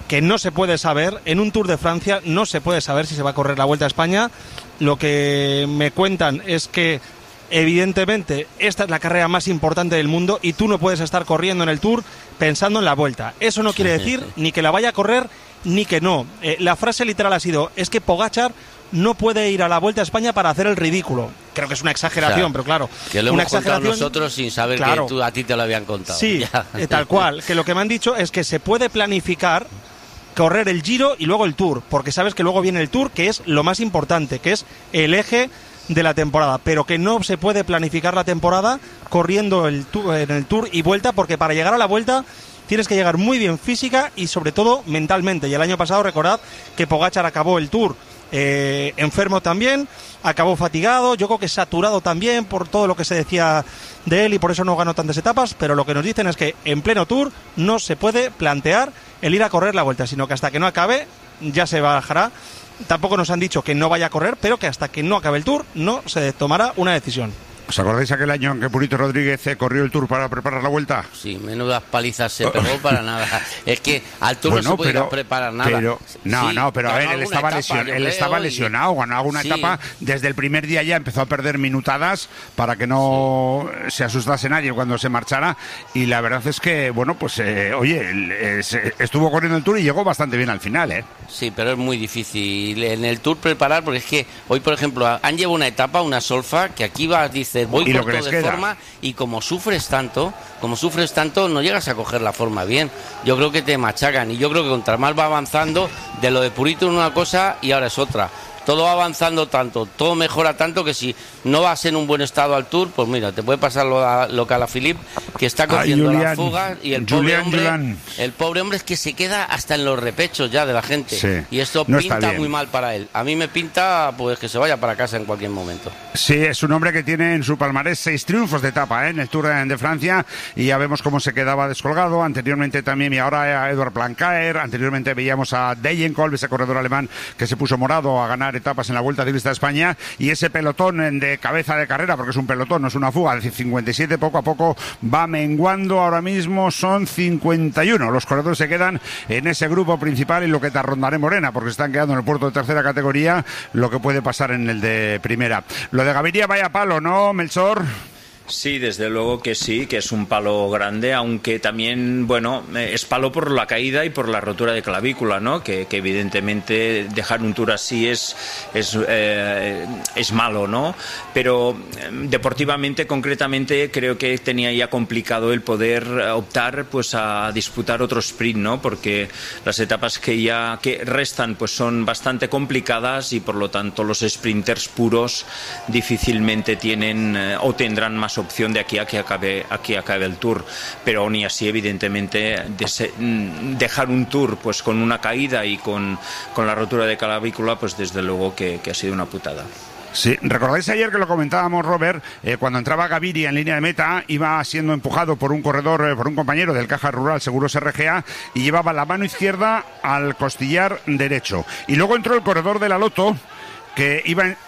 que no se puede saber, en un Tour de Francia no se puede saber si se va a correr la Vuelta a España. Lo que me cuentan es que evidentemente esta es la carrera más importante del mundo y tú no puedes estar corriendo en el Tour pensando en la Vuelta. Eso no quiere decir ni que la vaya a correr ni que no. La frase literal ha sido, es que Pogačar no puede ir a la Vuelta a España para hacer el ridículo. Creo que es una exageración, o sea, pero claro. Que lo hemos contado nosotros sin saber, claro, que a ti te lo habían contado. Sí, tal cual. Que lo que me han dicho es que se puede planificar correr el Giro y luego el Tour, porque sabes que luego viene el Tour, que es lo más importante, que es el eje de la temporada, pero que no se puede planificar la temporada corriendo en el Tour y Vuelta, porque para llegar a la Vuelta tienes que llegar muy bien física y sobre todo mentalmente. Y el año pasado recordad que Pogačar acabó el Tour enfermo también, acabó fatigado, yo creo que saturado también por todo lo que se decía de él y por eso no ganó tantas etapas, pero lo que nos dicen es que en pleno Tour no se puede plantear el ir a correr la Vuelta, sino que hasta que no acabe ya se bajará. Tampoco nos han dicho que no vaya a correr, pero que hasta que no acabe el Tour no se tomará una decisión. ¿Os acordáis aquel año en que Purito Rodríguez corrió el Tour para preparar la Vuelta? Sí, menudas palizas se pegó para nada. Es que al Tour no se puede preparar nada. Pero, pero a ver, él estaba lesionado, ganó alguna etapa, desde el primer día ya empezó a perder minutadas para que no se asustase nadie cuando se marchara, y la verdad es que, bueno, pues, estuvo corriendo el Tour y llegó bastante bien al final, ¿eh? Sí, pero es muy difícil en el Tour preparar, porque es que hoy, por ejemplo, han llevado una etapa, una solfa, que aquí dice, voy corto de forma, y como sufres tanto, no llegas a coger la forma bien. Yo creo que te machacan, y yo creo que contra más va avanzando, de lo de Purito es una cosa y ahora es otra. Todo va avanzando tanto, todo mejora tanto, que si no vas en un buen estado al Tour, pues mira, te puede pasar lo que a la Philippe, que está cogiendo las fugas, y el pobre hombre es que se queda hasta en los repechos ya de la gente, sí, y esto no pinta muy mal para él. A mí me pinta pues que se vaya para casa en cualquier momento. Sí, es un hombre que tiene en su palmarés 6 triunfos de etapa en el Tour de Francia, y ya vemos cómo se quedaba descolgado. Anteriormente también, y ahora a Edward Plancaer, anteriormente veíamos a Degenkolb, ese corredor alemán que se puso morado a ganar etapas en la Vuelta Ciclista a España, y ese pelotón de cabeza de carrera, porque es un pelotón, no es una fuga, es decir, 57 poco a poco va menguando. Ahora mismo son 51 los corredores se quedan en ese grupo principal, y lo que te rondaré Morena, porque se están quedando en el puerto de tercera categoría, lo que puede pasar en el de primera. Lo de Gaviria, vaya palo, ¿no, Melchor? Sí, desde luego que sí, que es un palo grande, aunque también, bueno, es palo por la caída y por la rotura de clavícula, ¿no? Que evidentemente dejar un Tour así es malo, ¿no? Pero deportivamente, concretamente, creo que tenía ya complicado el poder optar pues a disputar otro sprint, ¿no? Porque las etapas que restan pues son bastante complicadas, y por lo tanto los sprinters puros difícilmente tienen o tendrán más opción de aquí a que acabe el Tour. Pero aún y así, evidentemente, dejar un Tour pues con una caída y con la rotura de clavícula, pues desde luego que ha sido una putada. Sí, recordáis ayer que lo comentábamos, Robert, cuando entraba Gaviria en línea de meta, iba siendo empujado por un corredor, por un compañero del Caja Rural Seguros RGA, y llevaba la mano izquierda al costillar derecho. Y luego entró el corredor de la Lotto, que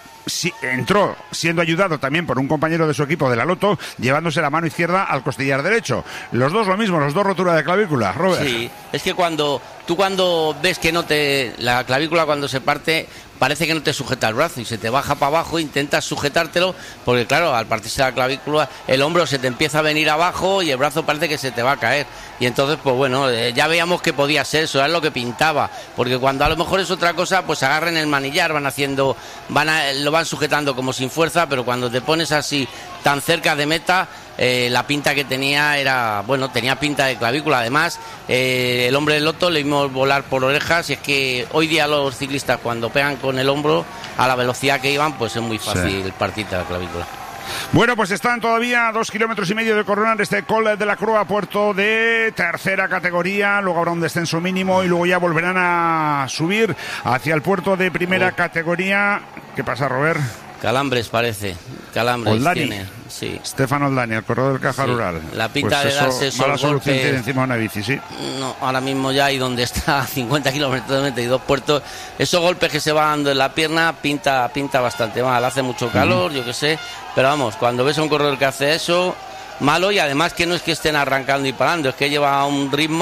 entró siendo ayudado también por un compañero de su equipo de la Lotto, llevándose la mano izquierda al costillar derecho. Los dos lo mismo, los dos rotura de clavícula, Robert. Sí, es que cuando ves que la clavícula cuando se parte, parece que no te sujeta el brazo y se te baja para abajo, intentas sujetártelo, porque claro, al partirse la clavícula, el hombro se te empieza a venir abajo y el brazo parece que se te va a caer. Y entonces, pues bueno, ya veíamos que podía ser eso, era lo que pintaba, porque cuando a lo mejor es otra cosa, pues agarran el manillar, lo van sujetando como sin fuerza, pero cuando te pones así tan cerca de meta, la pinta que tenía tenía pinta de clavícula. Además, el hombre del Lotto le vimos volar por orejas, y es que hoy día los ciclistas, cuando pegan con el hombro a la velocidad que iban, pues es muy fácil partirte la clavícula. Bueno, pues están todavía a 2,5 kilómetros de coronar este Col de la Croix, puerto de tercera categoría. Luego habrá un descenso mínimo y luego ya volverán a subir hacia el puerto de primera categoría. ¿Qué pasa, Robert? Calambres parece, Oldani tiene, sí. Stefan Oldani, el corredor del Caja Rural. La pinta de darse esos mala solución golpes, tiene encima de una bici, sí. No, ahora mismo ya, y donde está a 50 kilómetros de meta y 2 puertos, esos golpes que se van dando en la pierna pinta bastante mal. Hace mucho calor, yo qué sé, pero vamos, cuando ves a un corredor que hace eso, malo, y además que no es que estén arrancando y parando, es que lleva un ritmo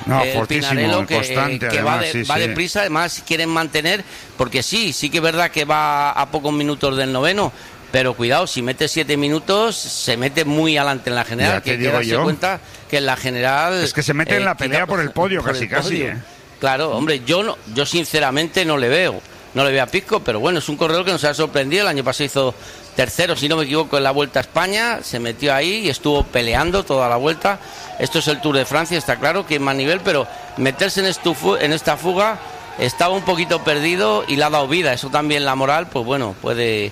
Pinarello, constante, que además, va deprisa, además quieren mantener, porque sí que es verdad que va a pocos minutos del noveno, pero cuidado, si mete 7 minutos, se mete muy adelante en la general, que hay que darse cuenta que en la general... Es que se mete en la pelea por el podio, casi. Claro, hombre, yo sinceramente no le veo a Pisco, pero bueno, es un corredor que nos ha sorprendido. El año pasado hizo tercero, si no me equivoco, en la Vuelta a España, se metió ahí y estuvo peleando toda la vuelta. Esto es el Tour de Francia, está claro que es más nivel, pero meterse en esta fuga estaba un poquito perdido y le ha dado vida. Eso también, la moral, pues bueno, puede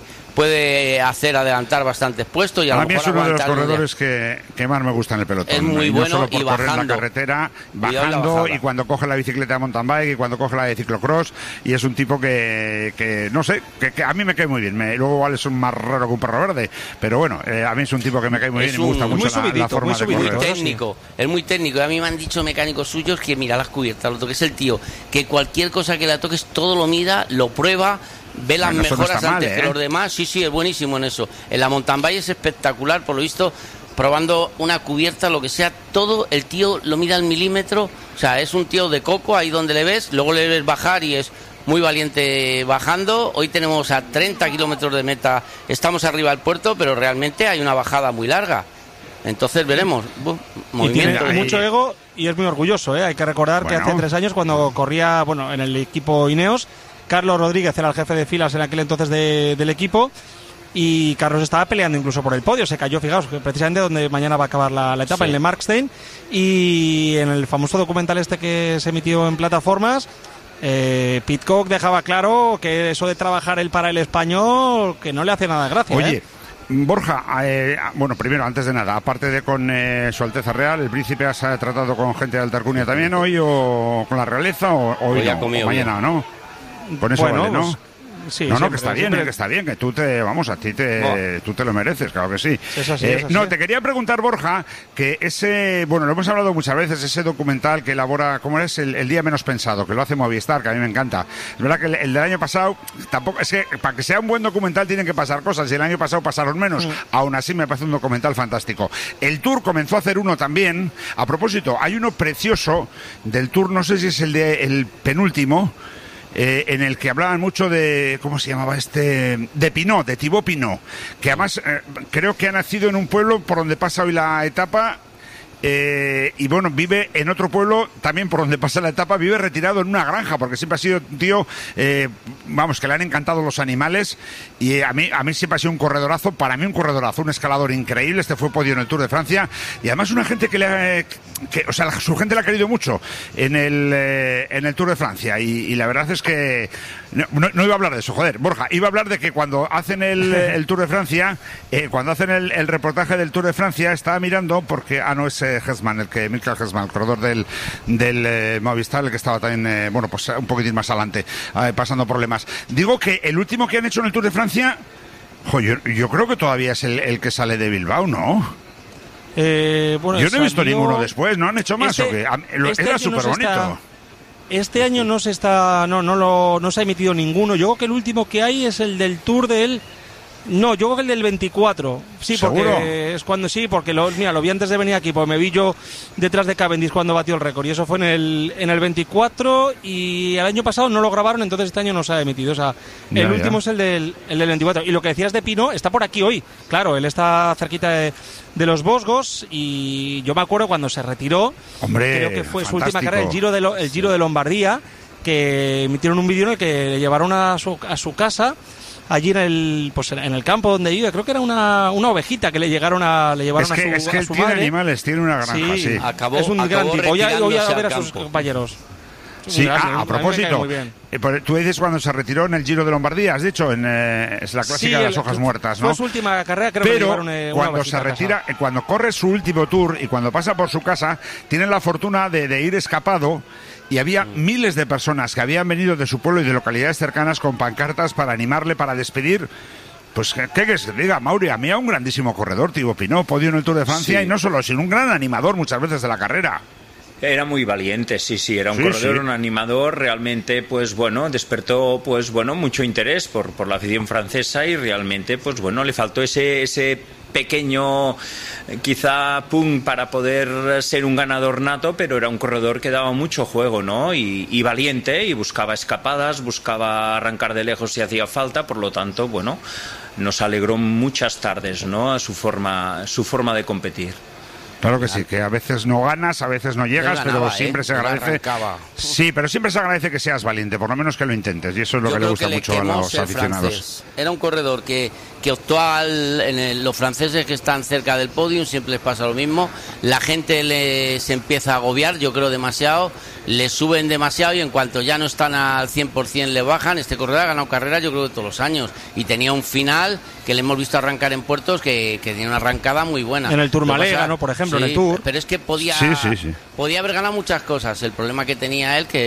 hacer adelantar bastantes puestos. Y a mí es uno de los corredores que más me gusta en el pelotón. Es muy bueno, no solo por y correr bajando. la carretera, bajando, y cuando coge la bicicleta de mountain bike y cuando coge la de ciclocross, y es un tipo que no sé, que a mí me cae muy bien. Luego igual es un más raro que un perro verde, pero bueno, a mí es un tipo que me cae muy bien y me gusta mucho la forma de correr. Es muy técnico, y a mí me han dicho mecánicos suyos que mira las cubiertas, lo que es el tío, que cualquier cosa que le toques todo lo mira, lo prueba, ve las mejoras antes que los demás. Sí, es buenísimo en eso. En la mountain bike es espectacular, por lo visto, probando una cubierta, lo que sea, todo el tío lo mira al milímetro. O sea, es un tío de coco ahí donde le ves, luego le ves bajar y es muy valiente bajando. Hoy tenemos a 30 kilómetros de meta, estamos arriba del puerto, pero realmente hay una bajada muy larga. Entonces veremos. Movimiento. Y tiene mucho ego y es muy orgulloso, ¿eh? Hay que recordar que hace 3 años, cuando corría en el equipo Ineos, Carlos Rodríguez era el jefe de filas en aquel entonces del equipo, y Carlos estaba peleando incluso por el podio. Se cayó, fijaos, precisamente donde mañana va a acabar la etapa, en Le Markstein, y en el famoso documental que se emitió en plataformas, Pidcock dejaba claro que eso de trabajar él para el español, que no le hace nada de gracia. Oye, Borja, bueno, primero, antes de nada, aparte de con Su Alteza Real, ¿el príncipe has tratado con gente de Alta Alcurnia también hoy, o con la realeza, o hoy no, o mañana, no? Con eso vale, ¿no? Sí, no, que está bien, que está bien, que tú te lo mereces, claro que sí. Es así. Te quería preguntar, Borja, que lo hemos hablado muchas veces, ese documental que elabora, ¿cómo es? El día menos pensado, que lo hace Movistar, que a mí me encanta. Es verdad que el del año pasado, tampoco, es que para que sea un buen documental tienen que pasar cosas, y el año pasado pasaron menos. Aún así me parece un documental fantástico. El Tour comenzó a hacer uno también. A propósito, hay uno precioso del Tour, no sé si es el penúltimo, en el que hablaban mucho de, ¿cómo se llamaba de Pinot, de Thibaut Pinot, que además creo que ha nacido en un pueblo por donde pasa hoy la etapa, y bueno, vive en otro pueblo también por donde pasa la etapa, vive retirado en una granja, porque siempre ha sido un tío, que le han encantado los animales, y a mí siempre ha sido un corredorazo, para mí un corredorazo, un escalador increíble. Fue podio en el Tour de Francia, y además una gente su gente le ha querido mucho en el Tour de Francia, y la verdad es que no iba a hablar de eso, Borja, iba a hablar de que cuando hacen el Tour de Francia, cuando hacen el reportaje del Tour de Francia, estaba mirando, porque no es Michael Hesman, el corredor del Movistar, el que estaba también, un poquitín más adelante, pasando problemas. Digo que el último que han hecho en el Tour de Francia, yo creo que todavía es el que sale de Bilbao, ¿no? Yo no he visto ninguno después, ¿no han hecho más? Era súper bonito. Este año no se ha emitido ninguno. Yo creo que el último que hay es el del Tour del... No, yo creo que el del 24. Sí, ¿seguro? Porque es cuando lo vi antes de venir aquí, porque me vi yo detrás de Cavendish cuando batió el récord, y eso fue en el 24, y el año pasado no lo grabaron, entonces este año no se ha emitido. O sea, el último es el del 24. Y lo que decías de Pinot está por aquí hoy. Claro, él está cerquita de los Vosgos, y yo me acuerdo cuando se retiró, creo que fue su última carrera, el Giro de Lombardía, que emitieron un vídeo en el que le llevaron a su casa, allí en el campo donde vive. Creo que era una ovejita que le llevaron a su madre. Es que él tiene animales, tiene una granja, sí. Es un gran tipo. Voy a ver a sus compañeros. Sí, a propósito, tú dices cuando se retiró en el Giro de Lombardía, has dicho, es la clásica de las hojas muertas, ¿no? Fue su última carrera, creo. Pero que cuando se retira, cuando corre su último Tour y cuando pasa por su casa, tiene la fortuna de ir escapado, y había miles de personas que habían venido de su pueblo y de localidades cercanas con pancartas para animarle, para despedir. Pues, ¿qué quieres que te diga, Mauri? A mí era un grandísimo corredor, Thibaut Pinot, podio en el Tour de Francia, y no solo, sino un gran animador muchas veces de la carrera. Era muy valiente, sí, era un corredor, un animador, realmente, pues bueno, despertó, pues bueno, mucho interés por la afición francesa y realmente, pues bueno, le faltó ese pequeño, quizá, pum, para poder ser un ganador nato, pero era un corredor que daba mucho juego, ¿no? Y valiente, y buscaba escapadas, buscaba arrancar de lejos si hacía falta, por lo tanto, bueno, nos alegró muchas tardes, ¿no? A su forma de competir. Claro que sí, que a veces no ganas, a veces no llegas, pero siempre se agradece. Sí, pero siempre se agradece que seas valiente, por lo menos que lo intentes, y eso es lo que le gusta mucho a los aficionados. Era un corredor que optó los franceses que están cerca del podium, siempre les pasa lo mismo. La gente se empieza a agobiar, yo creo demasiado, le suben demasiado y en cuanto ya no están al 100% le bajan. Este corredor ha ganado carreras, yo creo, de todos los años, y tenía un final que le hemos visto arrancar en puertos que tiene una arrancada muy buena. En el Tourmalet ganó, por ejemplo, en el Tour. Pero es que podía haber ganado muchas cosas. El problema que tenía él, que